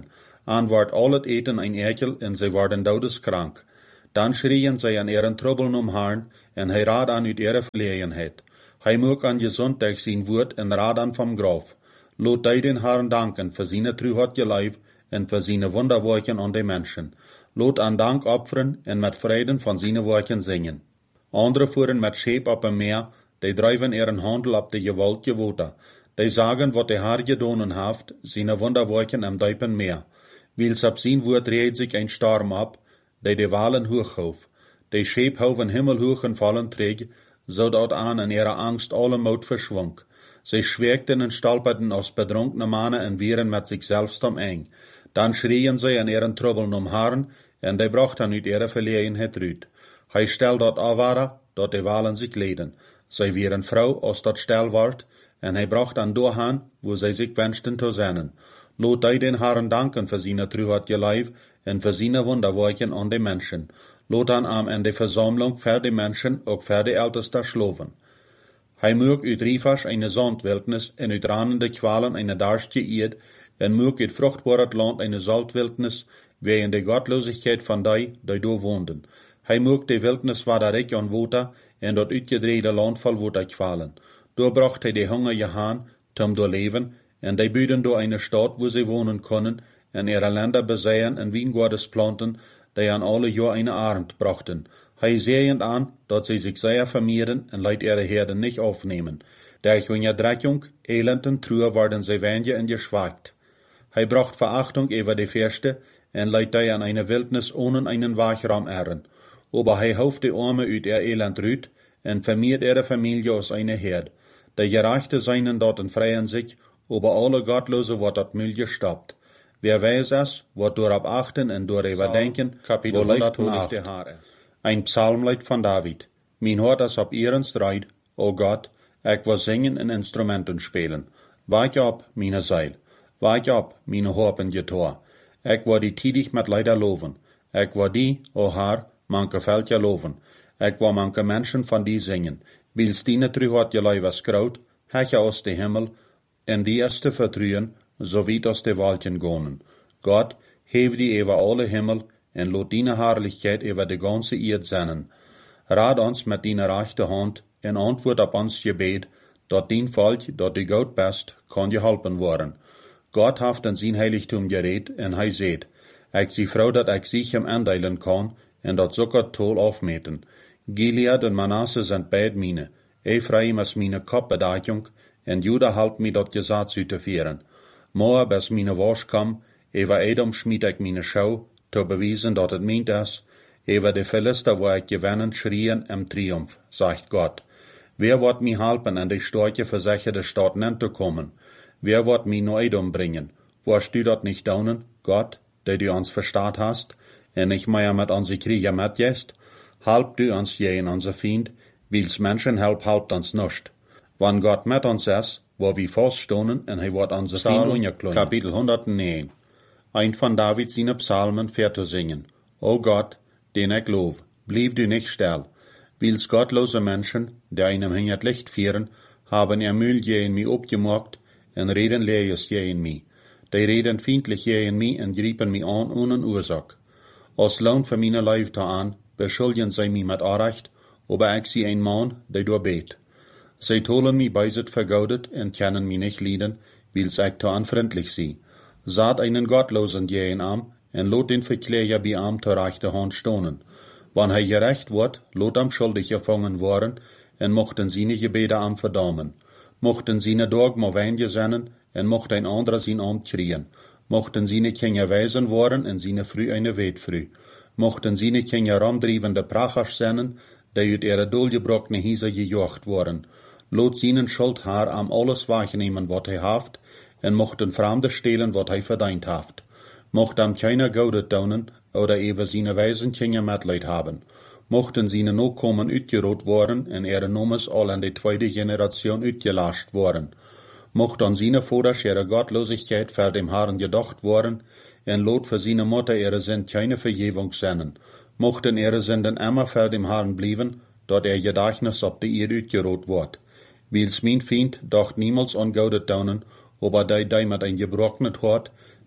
An wordt al het eten een ekel en zij worden dodeskrank. Dan schrien zij aan ihren trubbelen om Herrn, en hij raad aan uit ihre verlegenheid. Hij moet aan gezondheid zijn woord en raad aan vom graf. Lot hij den Herrn danken voor zijn truheid je lijf en voor zijn wonderwerken aan de mensen. Lot aan dank opferen en met vreden van zijn werken zingen. Andere voeren met scheep op een meer, die drijven ihren handel op de gewaltige water. Die sagen wat de Herr gedonen heeft, zijn wonderwerken am diepen meer. Wils op zijn woord reed zich een storm op, die de walen hooghof. Die scheep hoven himmelhoog en vallen träg, zodat aan in ihre angst alle moed verschwonk. Zij schwerkten en stolperten als bedronkene mannen en wieren met zichzelf om eng. Dan schrien zij in ihren trubbelen om Herrn, en die brachten uit ihre verlegenheid uit. Hij stel dat afwaren, dat de walen zich leden. Zij wieren vrouw als dat stel wordt, en hij bracht aan doorhaan, wo zij zich wensten te zennen. Lot hij den Herrn danken voor zijn truheid je lijf en voor zijn wonderwerken aan de mensen. Lot aan am en de verzameling voor de mensen, ook voor de älteste sloven. Hij moog uit Rivas eine zandwildnis en uit ranende kwalen eine darstje eed, en moog uit vruchtbaar het land eine zaltwildnis, wegen de gottlosigheid van die, die door woonden. Hij moog de wildnis waar de rijk aan water, en dat uitgedreide land vol water kwalen. Door bracht hij de hunger je haan, tom door leven, en die buiden door eine stad, wo sie wonen konnen, en ihre Länder beseien en wijngaardes planten, die aan alle jaar eine Arend brachten. Hij zeeend aan, dat sie sich sehr vermehren en leidt ihre Herden nicht aufnehmen. Durch hun Dreckung, Elend en Trühe worden sie wenige en geschwagt. Hij bracht Verachtung über die Fürste, en leidt die an eine Wildnis ohne einen Wachraum ehren. Aber hij hauft die Arme uit ihr Elend rüt, en vermehrt ihre Familie aus eine Herd. Die Gerechte seinen dort en freien sich, aber alle Gottlose wird dat Müll gestoppt. Wer weiß es, wird dorab achten en door überdenken, Kapitel wo leicht holig de Haar is. Ein Psalmlied van David. Mijn hart is op ihren strijd, o God, ik wil zingen en instrumenten spelen. Wijk op, mijn zeil. Wijk op, mijn hopen getoor. Ik wil die tidig met leider loven. Ik wil die, o Haar, manke veldje loven. Ik wil manke mensen van die zingen. Wils die truhat je lui was groot, hetje aus de Himmel, en die is te vertrouwen, zo weit aus de wolken gonen. God, hef die over alle Himmel, en lot die Herrlichkeit over de ganze Erd zennen. Raad ons met die rechte hand, en antwoord op ons gebed, dat dien volk, dat du goed best, kan geholpen worden. God heeft in zijn heiligtum gereed, en hij zegt, ik zie vrouw dat ik zich hem aandelen kan, en dat zokker tol afmeten. Gilead en Manasse zijn beid mine. Ephraim is mine kopbedaking, en Juda helpt mij dat gezat uit te vieren. Moab is mine waarskam, over Edom schmied ik mine schouw, te bewijzen dat het meent is, over de Philister waar ik gewinnen schrien im triumph, zegt God. Wer wordt mij helpen in de storche versicherde stad nen te komen? Wer wordt mij naar Edom brengen? Warst du dat nicht daunen, God, der du ons verstaat hast, en nicht mehr mit onze Krieger mitgehst? Help du ons gegen onze Feind, wils Menschen help helpt ons nicht. Wann Gott mit uns is, wo wir feststonen, en hij wordt onze Feind ungeklonen. Kapitel honderdnegen. Ein von David seine Psalmen fährt zu singen. O Gott, den ich loof, blieb du nicht still. Wils gottlose Menschen, die einem hingert Licht führen, haben ihr Müll gegen mich abgemacht, en reden lees gegen mich. Die reden feindlich gegen mich en griepen mich an ohne Ursache. Als Lohn für meine Leute an, beschuldigen sie mich mit Unrecht, aber ich sie ein Mann, der durchbet. Sie tolen mich beiset vergaudet en kennen mich nicht lieden, wils ich to anfreundlich sie. Saat einen Gottlosen gegen am, en lot den Verkläger bei am zur rechte Hand stonen. Wann hij gerecht wordt, lot am schuldig gevangen worden, en mochten seine Gebete am verdammen. Mochten seine Dag maar wijn zennen, en mocht ein anderer zijn Amt kriegen. Mochten seine Kinder weisen worden, en seine Früh eine Weetfrüh. Mochten seine Kinder ramdrievende Prachers zennen, die uit ihre dolgebrockene Hiese gejocht worden. Lot seinen Schuld haar am alles wahrnehmen, wat hij haft, en mochten Fremde stehlen, wat hij verdient haft. Mocht am keiner Gaudet daunen, oder even seine weisen Kinder Mitleid haben. Mochten seine Nachkommen uitgerot worden, en ihre Nomes all an die tweede Generation uitgelascht worden. Mocht an seine Voders ihre Gottlosigkeit vor dem Herrn gedacht worden, en lot für seine Mutter ihre Sünd keine Vergebung sennen. Mochten ihre Sünden immer vor dem Herrn blieben, dort er Gedächtnis ob die Erde uitgerot wordt. Wils mein Feind dacht niemals an Gaudet daunen, aber die, die mit ein gebrochenet Hort,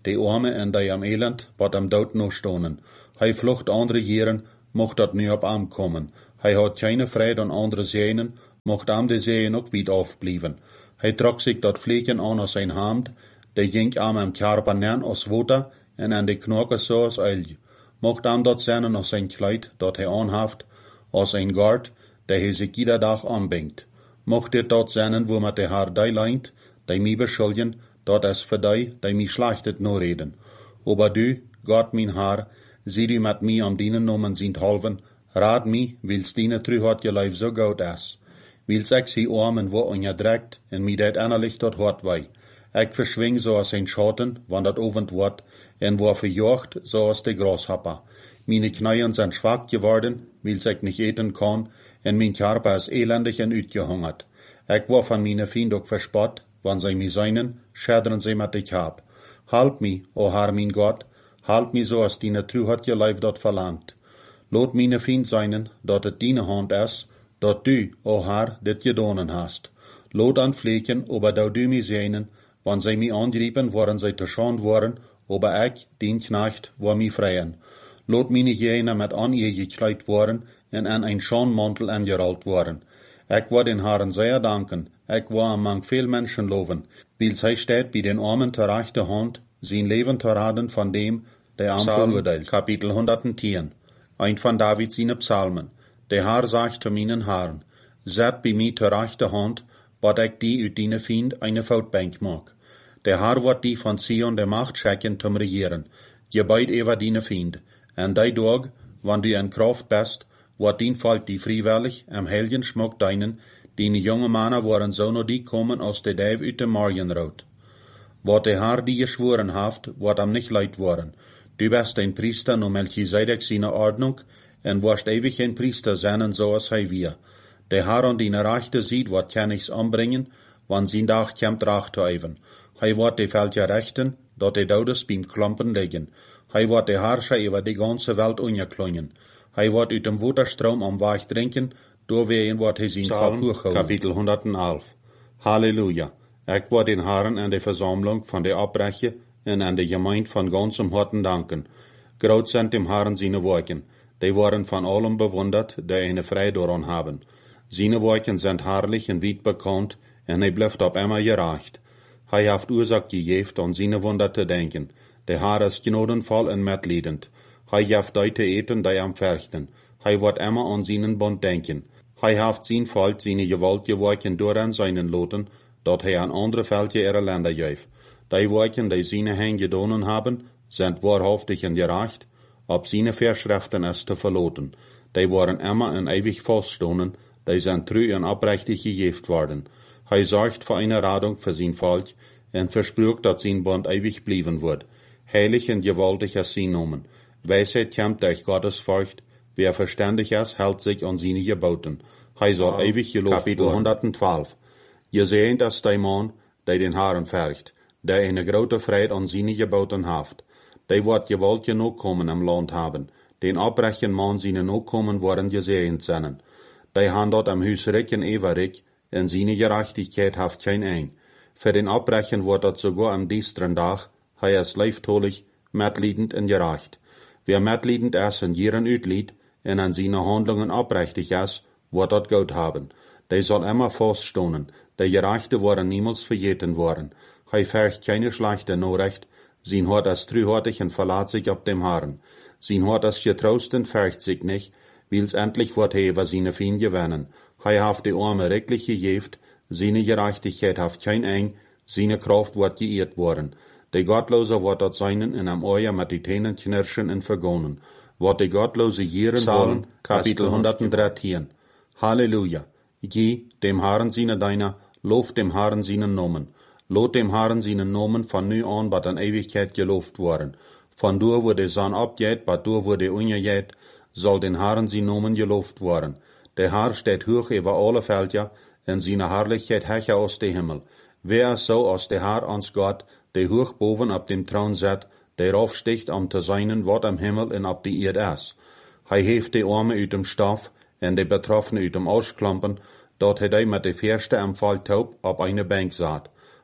die Arme en die am Elend, wat am Dood nog stonen. Hij vlucht andere jaren, mocht dat nu op am komen. Hij had keine Freude aan andere zeenen, mocht am de zeeën ook niet afblieven. Hij trok zich dat vleken aan als zijn hand, die ging am am karpen neer als water, en aan de knoken zo als uil. Mocht am dat zijn als zijn kleid, dat hij aanhaft, als een gard, die hij zich ieder dag aanbingt. Mocht dit dat zijn, wo met de haar die leint, die mij beschuldigen, dat is voor die, die mij slachtet no reden. Aber du, Gott mijn haar, zie du met mij am dienen nomen zijn halven, raad mij, wils diene tru hat je lijf zo goud is. Wils ik zie armen wo on je drekt, en mij dat innerlich tot hart wei. Ik verschwing zoals een schatten, want dat ovend wordt, en word verjocht zoals de grashopper. Meine knieën zijn zwak geworden, wils ik niet eten kan, en mijn Körper is elendig en uitgehungert. Ik word van meine vrienden ook verspot, wann zij mij zijn, schäderen zij met de kaap. Help mij, o Herr mijn Gott, help mij zoals die truheid je lijf dat verlangt. Laat meine vriend zijn, dat het die hand is, dat du, o Herr, dit gedonen hast. Laat aan vleken, ober dat du mij zijn, wann zij mij aangriepen, worden zij te schand worden, ober ik, dien knecht, word mij vrijen. Laat meine jenen met aan je gekleid worden, en aan een schandmantel aangerold worden. Ik wil den Herren zeer danken, ik wil among veel mensen loven, wils hij steht bij den armen ter rechte hand, zijn leven te raden van dem, der arm verurteilt. Kapitel honderdtien. Ein van David zijn psalmen. De Herr sagt te meinen Herren, zet bij mij ter rechte hand, wat ik die uit dine vriend eine voetbank maak. De Herr wordt die van Sion de macht schecken zum regieren, je beid over dine vriend. En die dag, wann du in Kraft bist, wordt dien volk die vrijwillig am helgen schmuck deinen, die jonge mannen worden zo naar die komen als de duif uit de morgenrood. Wat de Herr die geschworen heeft, wordt am nicht leid worden. Du bist ein Priester no Melchizedek seine Ordnung, en wirst ewig ein Priester sein, so als hij wir. De Herr an dine Rechte sieht, wat kann ich's anbringen, wann sein Dag kämmt Racht zu even. Hij wordt de Völker rechten, dat de Dodes beim Klompen liggen. Hij wordt de Herrscher über die ganze Welt ungeklungen. Hij wordt uit dem Waterstrom am Weich trinken, doorwegen wordt hij zijn Kap hochhouden. Kapitel honderdelf. Halleluja. Ik word den Herren en de Versammlung van de Abbreche en aan de Gemeinde van ganzem Harten danken. Groot zijn dem Herren seine Werken. Die worden van allen bewundert, die eine Freude daran haben. Seine Werken sind herrlich en weit bekannt, en hij blijft op immer gerecht. Hij heeft Ursache gegeven aan seine Wunder te denken. De Herr is gnadenvoll en medliedend. Hij geeft die te eten, die am verchten. Hij wordt immer an seinen Bund denken. Hij heeft zijn volk seine gewalt gewerken door aan seinen loten, dat hij aan andere Völker ihre Länder geeft. Die Werken, die seine Hände gedonen haben, sind wahrhaftig en gerecht, ob seine Verschriften es te verloten. Die waren immer en ewig feststonen, die sind treu en oprechtig gegeben worden. Hij sorgt für eine Radung für sein Volk, en versprücht, dat sein Bund ewig blieben wird. Heilig en gewaltig ist sein Namen. Weisheit kommt durch Gottesfurcht, wer verständig ist, hält sich an seine Geboten. Hij soll wow. ewig gelobt Kapitel werden. honderdtwaalf. Je sehen, dass der Mann, der den Herren fürcht, der eine große Freude an seine Geboten haft, der wird gewollt genug kommen im Land haben, den abbrechen Mann seine Nachkommen worden gesehen sein. Der han dort am Hus recken ewig, en seine Gerechtigkeit haft kein Eng. Für den abbrechen wird dort sogar am diesteren Tag, hij ist leiftolig, medliedend en gerecht. Wer medliedend ist en jeren uitlied, en an seine Handlungen abrechtig ist, wird dort Gott haben. Der soll immer feststonen, der Gerechte worden niemals vergeten worden. Hij fürcht keine schlechte Nachricht, sein Hort ist treuhärtig und verlässt sich auf dem Herrn. Sein Hort ist getrost und fürcht sich nicht, wils endlich wird er über seine Feinde gewinnen. Hij haft die Arme recklich gegeben, seine Gerechtigkeit haft kein Eng, seine Kraft wird geehrt worden. Der Gottlose wird dort seinen in am Euer mit die Tänen knirschen und vergonnen. Wird der Gottlose jieren wollen, Kapitel hundertdreizehn. Halleluja. Je, dem Herrn seine Deiner, lob dem Herrn seinen Namen. Lot dem Herrn seinen Namen von nu an bat an Ewigkeit gelobt worden. Von dur wo de Sonne abgeht, bat dur wo de untergeht, soll den Herrn sein Namen gelobt worden. Der Herr steht hoch über alle Völker, en seine Herrlichkeit hecher aus de Himmel. Wer ist so als der Herr ans Gott, der hoch boven ab dem Thron sitzt, der aufsticht am te seinen, wat am Himmel en ab die Erde ist. Hij heeft de Arme uit dem Stoff, en de Betroffene uit dem Ausklampen, dat hij die met de Verste am Fall taub op eine Bank zat.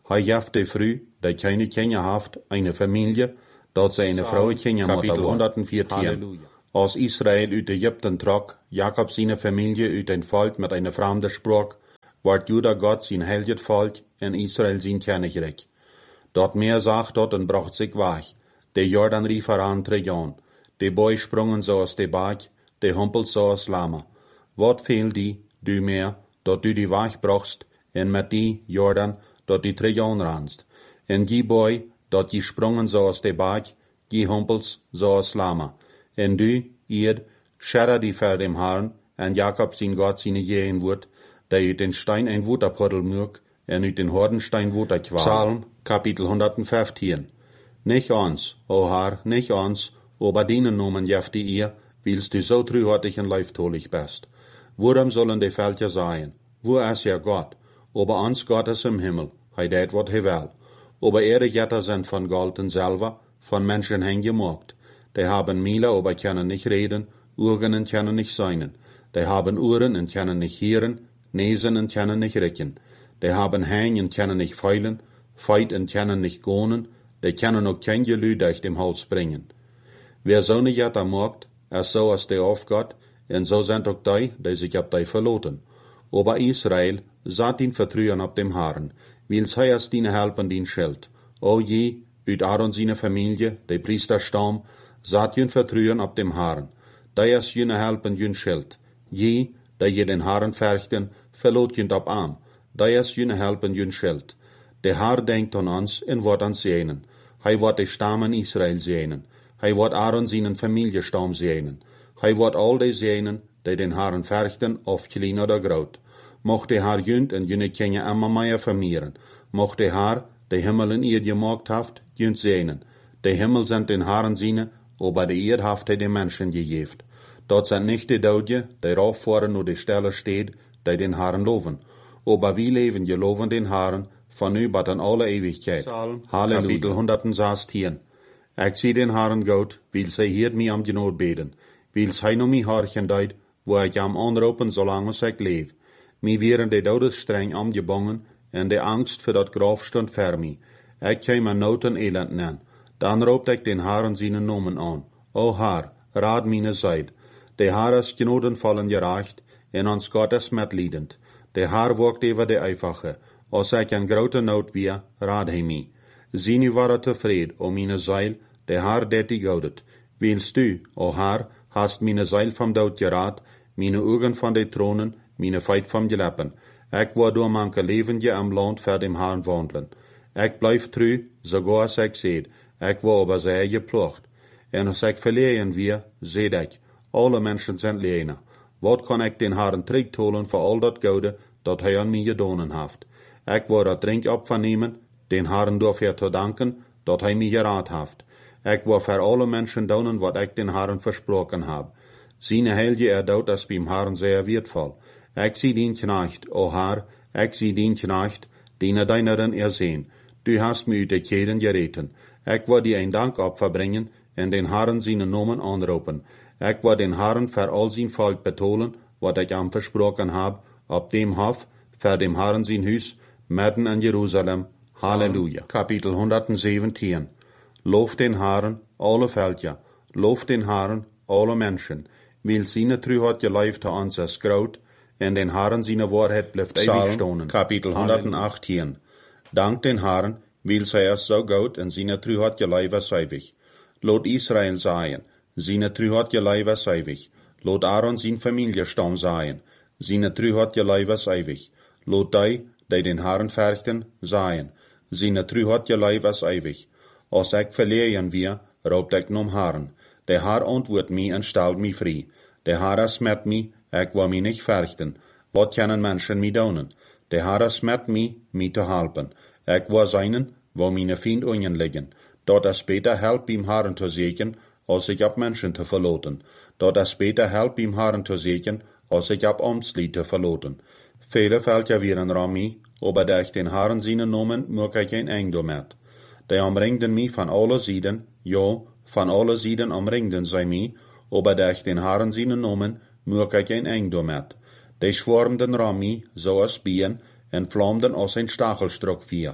Hij gaf de früh, die keine Kinder haft, eine Familie, dat ze eine Frau Kinder hatte, hundertvierzehn. Als Israel uit Ägypten trok, Jakob seine Familie uit een volk met eine fremde Sprache, ward Juda Gott sein heiliges Volk en Israel sein Königreich. Dort meer zag dort en bracht sich weg. De Jordan rief heran Trajan. De boy sprongen zo als de Berg, de humpelt zo als Lama. Wat fehlt die, du meer, dat du die weg brachst, en met die, Jordan, dat die Trajan ranst. En die boy, dat die sprongen zo als de Berg, die humpels zo als Lama. En du, ihr, scherra die ver dem Herrn, en Jakob zijn Gott seine Jehen wordt, der uit den Stein ein Wutterpuddel mög, en uit den Hordenstein Wutter kwam. Psalm, Kapitel hundertvijftien. Nicht ons, o Herr, nicht ons, aber dienen nomen jefte ihr, willst du so treuhartig und leiftolig bist. Worum sollen die Völker sein? Wo ist ja Gott? Aber uns Gott ist im Himmel, hij deed wat hij will. Aber ihre Götter sind von Gold und Silber, von Menschen hingemacht. Die haben Miele, aber können nicht reden, Augen und können nicht sein. Die haben Ohren und können nicht hören, Nesen und können nicht riechen. Die haben Hänge und können nicht feilen, Feit und können nicht gehen, die können auch kein Gelüt durch dem Hals bringen. Wer so eine Götter macht, ist so als der auf Gott, und so sind auch die, die sich ab die verloten. Aber Israel satt ihn vertrauen ab dem Herrn, weil sei es deine helpen din Schild. O je, uit Aaron seine Familie, die Priesterstamm, satt ihn vertrauen ab dem Herrn. Die ist jene helpen jün Schild. Je, die je den Herrn färchten, verlot jünd ab Arm. Die ist jene helpen jün Schild. Der Herr denkt an uns und wird uns sehnen. Hij wird die Stammen Israel sehnen. Hij wird Aaron seinen Familienstamm sehnen. Hij wird all die sehnen, die den Herrn färchten, of klein oder groot. Mocht der Herr jünd en jene Kinder immer mehr vermehren. Mocht der Herr, die Himmel in ihr gemacht haft, jünd sehnen. Die Himmel sind den Herren seine, aber die Erd haft er den Menschen gegeben. Dort sind nicht die Dodje, die rauffahren nur die Stelle steht, die den Herrn loven. Aber wir leben, je loven den Herrn, von über an alle Ewigkeit. Psalm, Halleluja, hundertzestig. Ich zie den Herrn Gott, weil sie hier mir am Genot beten, weil sie noch mi harchen deid, wo ich am anropen, solange ich lebe. Mi wären die Todesstreng amgebangen, en de Angst für dat Graf stund ver mi. Ich käme Not und Elend nennen. Dann roept ich den Herrn seinen Namen an. O Herr, raad meine Seil. Der Herr ist gnodenvollen gerecht, en ons Gott ist mitliedend. Der Herr wogt über de Einfache. Als ich een grote nood weer, raad hij mij. Zie nu waren tevreden, o meine Seil, der Herr det die goudet. Willst du, o Herr, hast meine Seil vom Dood geraad, meine Augen von de Thronen, meine Feit vom Geleppen. Ich war door manke levendje am Land voor dem Herrn wandelen. Ich blijf treu, sogar als ich seht, ich war aber sehr geplocht. En als ich verlehen wir, seht ich, alle Menschen sind leene. Wat kan ich den Herrn terugholen voor al dat Goude, dat hij an mir gedonen haft. Ich war dat drink opvernemen, den Herrn dafür zu danken, dat hij mich geraad haft. Ich war für alle Menschen donen, wat ich den Herrn versprochen hab. Seine heilige erdout ist beim Herrn sehr wertvoll. Ich zie dien Knecht, o Herr, ich zie dien Knecht, den er deineren ersehen. Du hast mich uit de Keden gereten. Ich war dir ein Dankopfer bringen, en den Herrn seinen Namen anropen. Ich war den Herrn für all sein Volk betonen, wat ich am versprochen hab, ab dem Hof, für dem Herrn sein Hus, mitten in Jerusalem. Halleluja. Kapitel hundertsiebzehn. Lof den Herrn, alle Völker. Lof den Herrn, alle Menschen. Weil seine Treuheit gelebt hat uns als groot, en den Herrn seine Wahrheit bleibt ewig stonen. Kapitel hundertachtzehn. Dank den Herrn, weil sei es so gut, en seine Treuheit gelebt ist ewig. Lot Israel sein, seine Treuheit gelebt ist ewig. Lot Aaron sein Familienstamm sein, seine Treuheit gelebt ist ewig. Lot die, die den Herrn fürchten, sein, seine Treuheit gelebt ist ewig. Als ich verlieren wir, raubt ich nom Herrn. Der Herr antwortet mich und stellt mich frei. Der Herr ist mit mich, ich will mich nicht fürchten. Was können Menschen mich donen? Der Herr ist mit mich, mich zu helfen. Ich will seinen, wo meine Feinde unten liegen. Dort ist später help ihm Herrn zu sehen, als sich ab Menschen zu verloten. Dort ist später help ihm Herrn zu sehen, als sich ab Amtslied zu verloten. Viele Völker wären Rami, aber durch den Herrn seinen Namen mög ich ein Eng damit. Die umringten mich von alle Seiten, ja, von alle Seiten umringten sie mich, aber durch den Herrn seinen Namen mög ich ein Eng damit. Die schwarmden Rami, so als Bien, en vlamden als ein Stachelstock vier.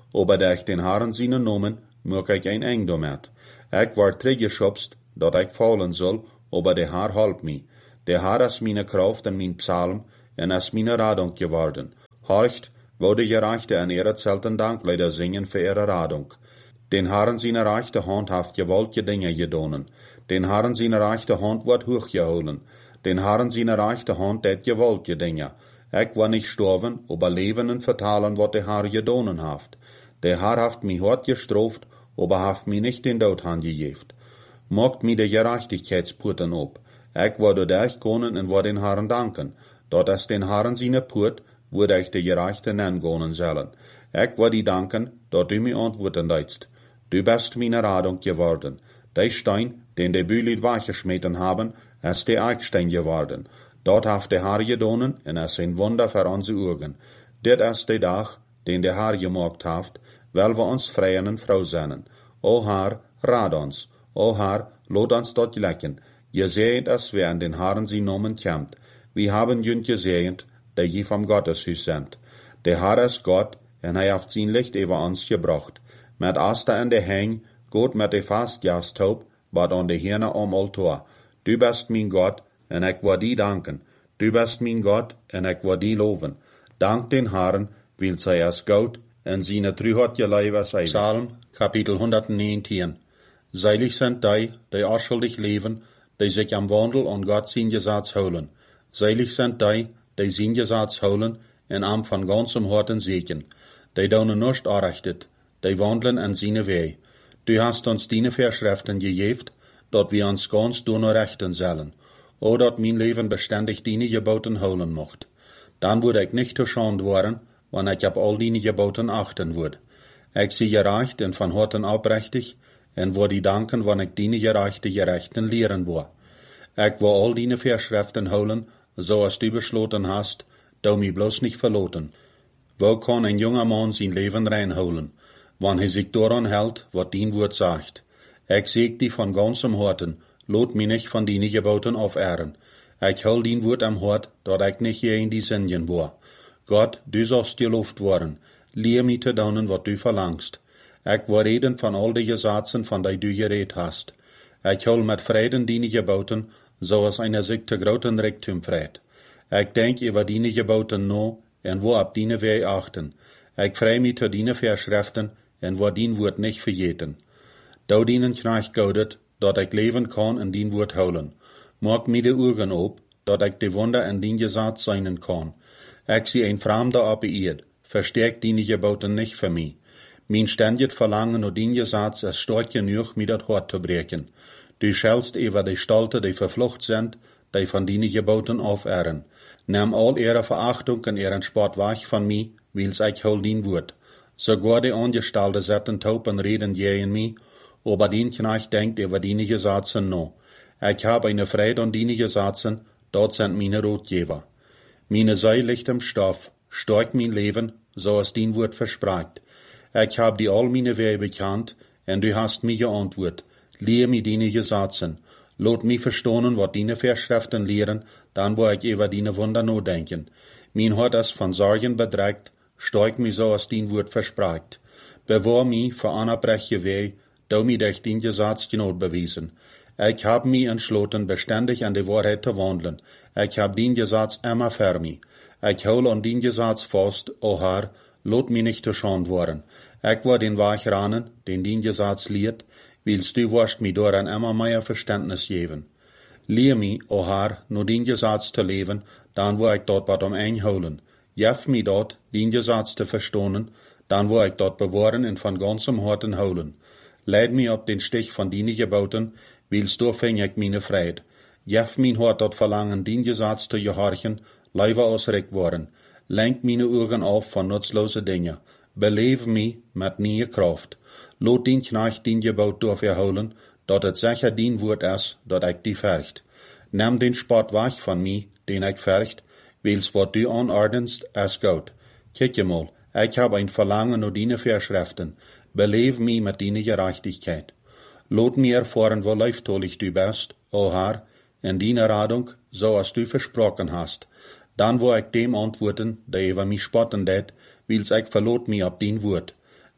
aber durch den Herrn seinen Namen mög ich ein eng damit. Ich war teruggeschubst, dat ich fallen soll, aber der Herr halp mich. Der Herr ist meine Kraft und mein Psalm, und ist meine Radung geworden. Horcht, wo die Gerechte an ihre zelten Danklieder singen für ihre Radung. Den Herrn seine rechte Hand haft gewaltige Dinge gedonen. Den Herrn seine rechte Hand wird hochgeholen. Den Herrn seine rechte Hand det gewaltige Dinge. Ich war nicht sterben, aber leben und vertalen, wat der Herr gedonen haft. Der Herr haft mich hart gestraft, aber haft mich nicht den Tod angejeft. Mogt mi de Gerechtigkeitspurten op. Ich war dadurch gonen und war den Herrn danken. Dort es den Herrn seine Purt, würde ich de Gerechte nennen gonen sollen. Ich war die danken, dort du mir antworten deitst. Du bist meine Radung geworden. Der Stein, den die Bühlit weggeschmeten haben, ist der Eichstein geworden. Dort haft der Herr gedonen, und es ist ein Wunder für unsere Augen. Dit ist der Tag, den der Herr gemacht haft, weil wir uns freien und froh sein. O Herr, rat uns. O Herr, lot uns dort lecken. Je seht es, wer an den Herrn sie Namen kämmt. Wir haben jünd gesehnt, der je vom Gotteshus sind. Der Herr ist Gott, und er haft sein Licht über uns gebracht. Mit Aster an der Heng, Gott mit der Fastjahrstaub, bad an der Hirne am Altar. Du bist mein Gott, und ich will die danken. Du bist mein Gott, und ich will die loben. Dank den Herrn, weil sei es Gott, und seine Trüheit geleibe sei. Psalm, Kapitel hundertneunzehn. Seilig sind die, die unschuldig leben, die sich am Wandel an Gott sein Gesetz holen. Seilig sind die, die sein Gesetz holen, und am von ganzem Herzen segen. Die daunen nicht errichtet, die wandeln an seine Wege. Du hast uns deine Verschriften gegeben, dat wir uns ganz rechten sollen. O, dat mein Leben beständig deine Geboten holen mocht. Dann würde ich nicht geschont worden, wenn ich ab all deine Geboten achten würde. Ich sie gerecht und von Herzen aufrichtig, und würde die danken, wenn ich deine gerechte Gerechten lehren war. Ich will all deine Verschriften holen, so als du beschlossen hast, du mich bloß nicht verloten. Wo kann ein junger Mann sein Leben reinholen, wenn er sich daran hält, was dein Wort sagt? Ich seg dich von ganzem Herzen, lot mich nicht von deinen Geboten aufehren. Ich hol dein Wort am Hort, dat ich nicht je in die Sünden war. Gott, du sollst gelobt worden, lehr mich zu tun, was du verlangst. Ich will reden von all die Gesetzen, von die du geredet hast. Ich hol mit Frieden deine Geboten, so als einer sich zu großen Reichtum freut. Ich denk über deine Geboten no, und wo ab deine Wege achten. Ich freu mich zu deine Verschriften, und wo dein Wort nicht vergeten. Da dienen Knecht gaudet, dat ich leben kann und dein Wort holen. Mag mir die Augen op, dat ich die Wunder in dein Gesetz sein kann. Ich sie ein Fremder auf Erd, verstärkt deine Geboten nicht für mich. Mein ständiges Verlangen und dein Gesetz ist stark genug, mir das Hort zu brechen. Du schellst über die Stalte, die verflucht sind, die von deinen Geboten aufehren. Nimm all ihre Verachtung und ihren Spott weg von mir, weil's ich hol dein Wort. Sogar die Angestellte setzen taub und reden gegen mich, aber dein Knecht denkt über deine Gesetze no. Ich habe eine Freude an deine Gesetze, dort sind meine Rotgeber. Meine Seele liegt im Stoff, stark mein Leben, so es dein Wort verspricht. Ich hab die all meine Wege bekannt, und du hast mir geantwortet. Lehr mir deine Gesetze. Lot mich verstehen, was deine Verschriften lehren, dann wo ich über deine Wunder no denken. Mein Hort ist von Sorgen bedrückt, stark mich so als dein Wort verspricht. Bewahr mich vor unabbreche Wege, da mir durch dein Gesetz genot bewiesen. Ich hab mich entschlossen, beständig an die Wahrheit zu wandeln. Ich hab dein Gesetz immer für mich. Ich hol an dein Gesetz fast, o Herr, lot mich nicht zu schand worden. Ich war den Weg ranen, den dein Gesetz lehrt, willst du wirst mir daran immer mehr Verständnis geben. Lehr mich, o Herr, nur dein Gesetz zu leben, dann wo ich dort was um einholen. Jef mich dort, dein Gesetz zu verstehen, dann wo ich dort bewahren und von ganzem Herzen holen. Leid mich ab den Stich von deinen Geboten, willst du fäng ich meine Freude. Jef mein Hort dort verlangen, dein Gesetz zu gehorchen, leider ausrecht worden. Lenk meine Augen auf von nutzlose Dinge. Beleef mich mit neue Kraft. Lot dein Knecht dein Gebot durchholen, dat het sicher dein Wort ist, dat ich die fürcht. Nimm den Spott weg von mir, den ich fürcht, weil's wat du anordnest, ist gut. Kijk mal, ich hab ein Verlangen nach deine Verschriften. Beleef mich mit deiner Gerechtigkeit. Lot mir erfahren, wo leiftolig du bist, o Herr, in deiner Radung, so als du versprochen hast. Dann wo ich dem antworten, der über mich spotten det, weil's ich verlot mich ab dein Wort.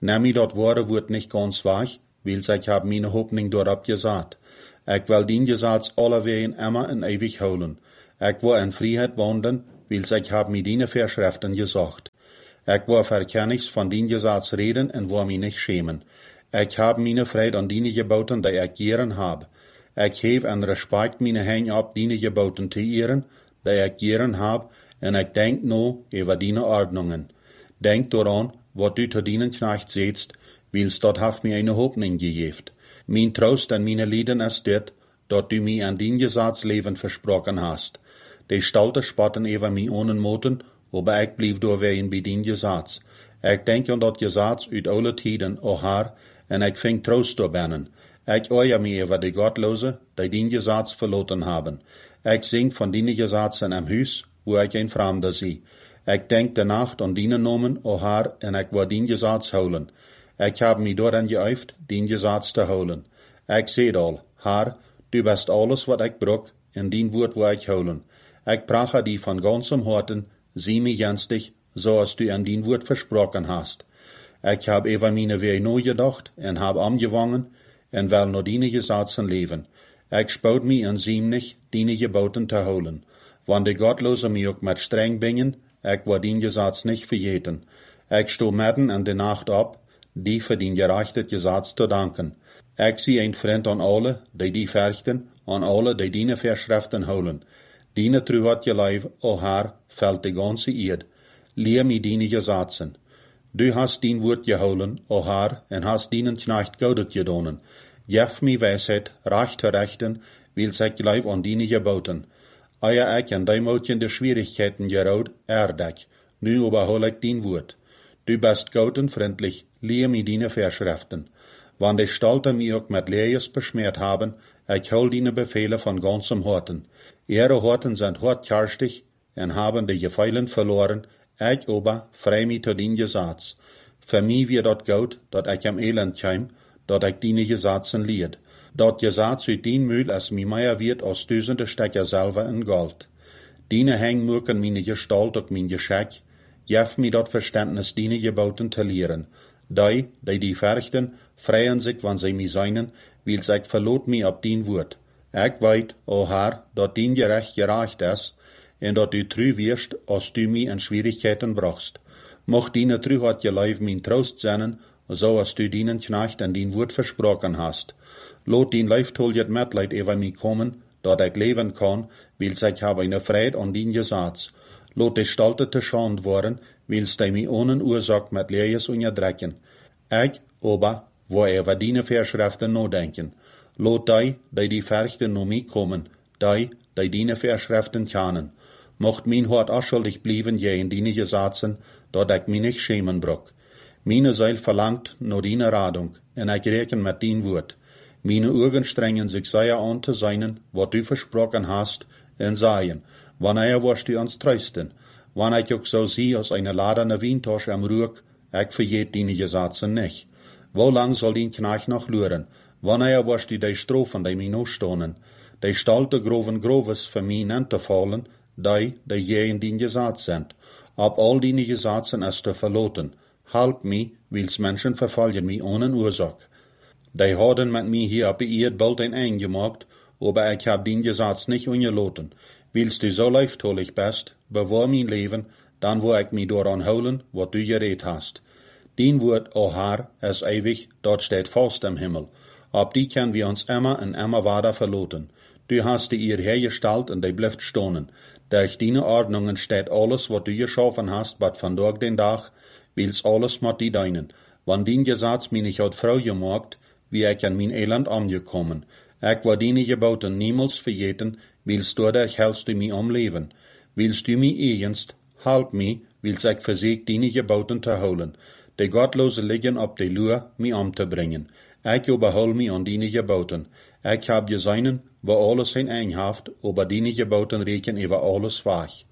Nemi dat woorden wordt niet ganz weich, wils ik hab meine Hoffnung dorop gesagt. Ik wil dien Gesetz allerwegen immer en ewig holen. Ik wil in Freiheit wandelen, wils ik hab mir dine Verschriften gesagt. Ik wil verkennigs van dien Gesetz reden en wil mich nicht schämen. Ik hab meine Freude an dine Geboten, die ik gern hab. Ik geef en respect meine Hänge ab, dine Geboten te ehren, die ik gern hab, en ik denk no über dine Ordnungen. Denk daran, wat du te dienen Knecht setzt, wils dat haft mir eine Hoffnung gegeben. Mein Trost an meine Lieden ist dit, dat du mir an dien Gesetz Leben versprochen hast. Die Stalte spotten über mi ohnen Moten, aber ik blieb doorwegen bij dien Gesetz. Ik denk aan dat Gesetz uit alle tijden, o haar, en ik ving troost doorbinnen. Ik oeie me over de Gottlosen, die dien Gesetz verloten haben. Ik zing van dien Gesetzen am Huis, wo ik een Fremde zie. Ik denk de nacht aan dien nomen, o haar, en ik wil dien Gesetz holen. Ik heb me dooran geüft, dien Gesetz te holen. Ik zei al, haar, du bist alles wat ik brok, en dien woord wil ik holen. Ik prache die van ganzem harten, zie me jenstig, zoals du an dien woord versprochen hast. Ik heb over meine Wege neu gedacht, en heb angewangen, en wil naar dien Gesetzen leven. Ik spout me en zie nicht, dien geboten te holen. Wann de Gottlosen mij ook met streng bingen, ik wil dien Gesetz nicht vergeten. Ik sto midden in de nacht op, die voor dien gerechte Gesetz te danken. Ik zie een vriend aan alle, die die verchten, aan alle, die die Verschriften holen. Dine tru hat je lijf, o haar, fällt de ganze eed. Leer mi dine Gesetzen. Du hast dien woord geholen, o haar, en hast dienen Knecht goudet gedonen. Jef mi wijsheid, recht te rechten, wils ik lijf aan dine geboten. Eie ik en die mootjen de Schwierigkeiten geroud, erdek. Nu überhol ik dien woord. Du bist gut und freundlich, leer mi dine Verschriften. Wann die Stalter mi ook met Lees besmeert haben, ich hol dine Befehle von ganzem Horten. Ihre Horten sind hartkarstig en haben de Gefeilen verloren, ich ober frei mi to dien Gesetz. Für mi wie dat gut, dat ich am Elend keim, dat ich dine Gesetzen lied. Dat Gesetz uit dien Mühl as mi meier wird aus duizenden Stecker selber in Gold. Dine heng murken mine Gestalt ook min Geschäck, jef mi dat Verständnis dine geboten te leren. Die, die die verchten, freien sich, wann sie mi seinen, wils ik verlot mi ab dien woord. Ik weet, o haar, dat dien gerecht gerecht is, en dat du tru wirst, als du mi in Schwierigkeiten brachst. Mocht dine tru hat je lijf min troost zijn, zo als du dienen Knecht en dien woord versprochen hast. Lot dien lijf tol jet metleid over mi kommen, dat ik leven kan, wils ik heb eine Freude an dien Gesetz. Lot de Stalte te schand worden, wils die mi ohne Ursache met Lees onderdrekken. Ik, ober, wo over dine Verschriften nadenken. Lot die, die die verchten no mi kommen, die, die dine Verschriften kennen. Mocht min hart afschuldig blieben je in dine Gesetzen, dat ik mi nicht schämen brok. Mine Seil verlangt no dine Radung, en ik reken met dien woord. Mine Augen strengen sich sehr an te seinen, wat du versprochen hast, en sagen, wanneer wirst du uns trösten? Wann ich auch so sie aus einer ladene Wientasche am Ruck, ich vergeht dine Gesetzen nicht. Wo lang soll dien Knecht noch luren? Wanneer wirst du die Strophen, die mir noch stonen? Die stalte groven groves für mich nicht fallen, die, die je in dien Gesetz sind. Ab all dine Gesetzen ist te verloten. Halb mi, wils Menschen verfallen mi ohne Ursache. Die hadden mit mir hier auf der Erde bald ein Eng gemacht, aber ich hab dien Gesetz nicht ungeloten. Wils du so leiftolig bist, bewahr mein Leben, dann wo ich mi daran holen, wat du geredet hast. Dien Wort, o Herr, ist ewig, dort steht fast im Himmel. Ab die können wir uns immer und immer weiter verloten. Du hast die ihr hergestellt und die bleibt stonen. Durch deine Ordnungen steht alles, was du geschaffen hast, bat von Tag den Tag, wils alles mit die deinen. Wann dien Gesetz mich nicht hat Frau gemacht, wie ich an mein Elend angekommen. Ich war deine Geboten niemals vergeten, wils dadurch hältst du mich am Leben. Wils du mich egenst, halb mich, wils ich versieg deine Geboten zu holen. Die Gottlose liegen auf die Lur, mich umzubringen. Ich überhol mich an deine Geboten. Ich hab gesehen, wo alles in Einhaft, aber deine Geboten reken über alles wach.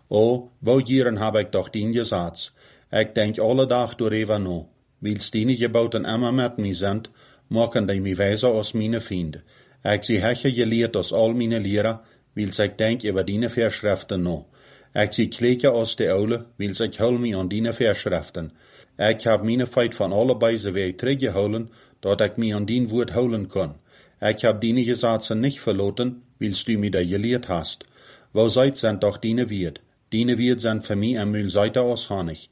O, wo jieren hab ich doch dein Gesetz. Ich denk alle Tag darüber no. Wils deine Geboten immer mit mir sind, machen die mich weiser als meine Feinde. Ich sie heche gelehrt als all meine Lehrer, wils ich denk über deine Verschriften no. Ik zie kleken aus de oude, wils ik hou me aan die verschriften. Ik heb mijn feit van allebei ze weer teruggehouden, dat ik me aan die woord houden kon. Ik heb die Gesetze nicht verloten, wils du mir da geleerd hast. Wo seid sind doch die Wirt? Die Wirt sind für mich ein Müll seite aushannig.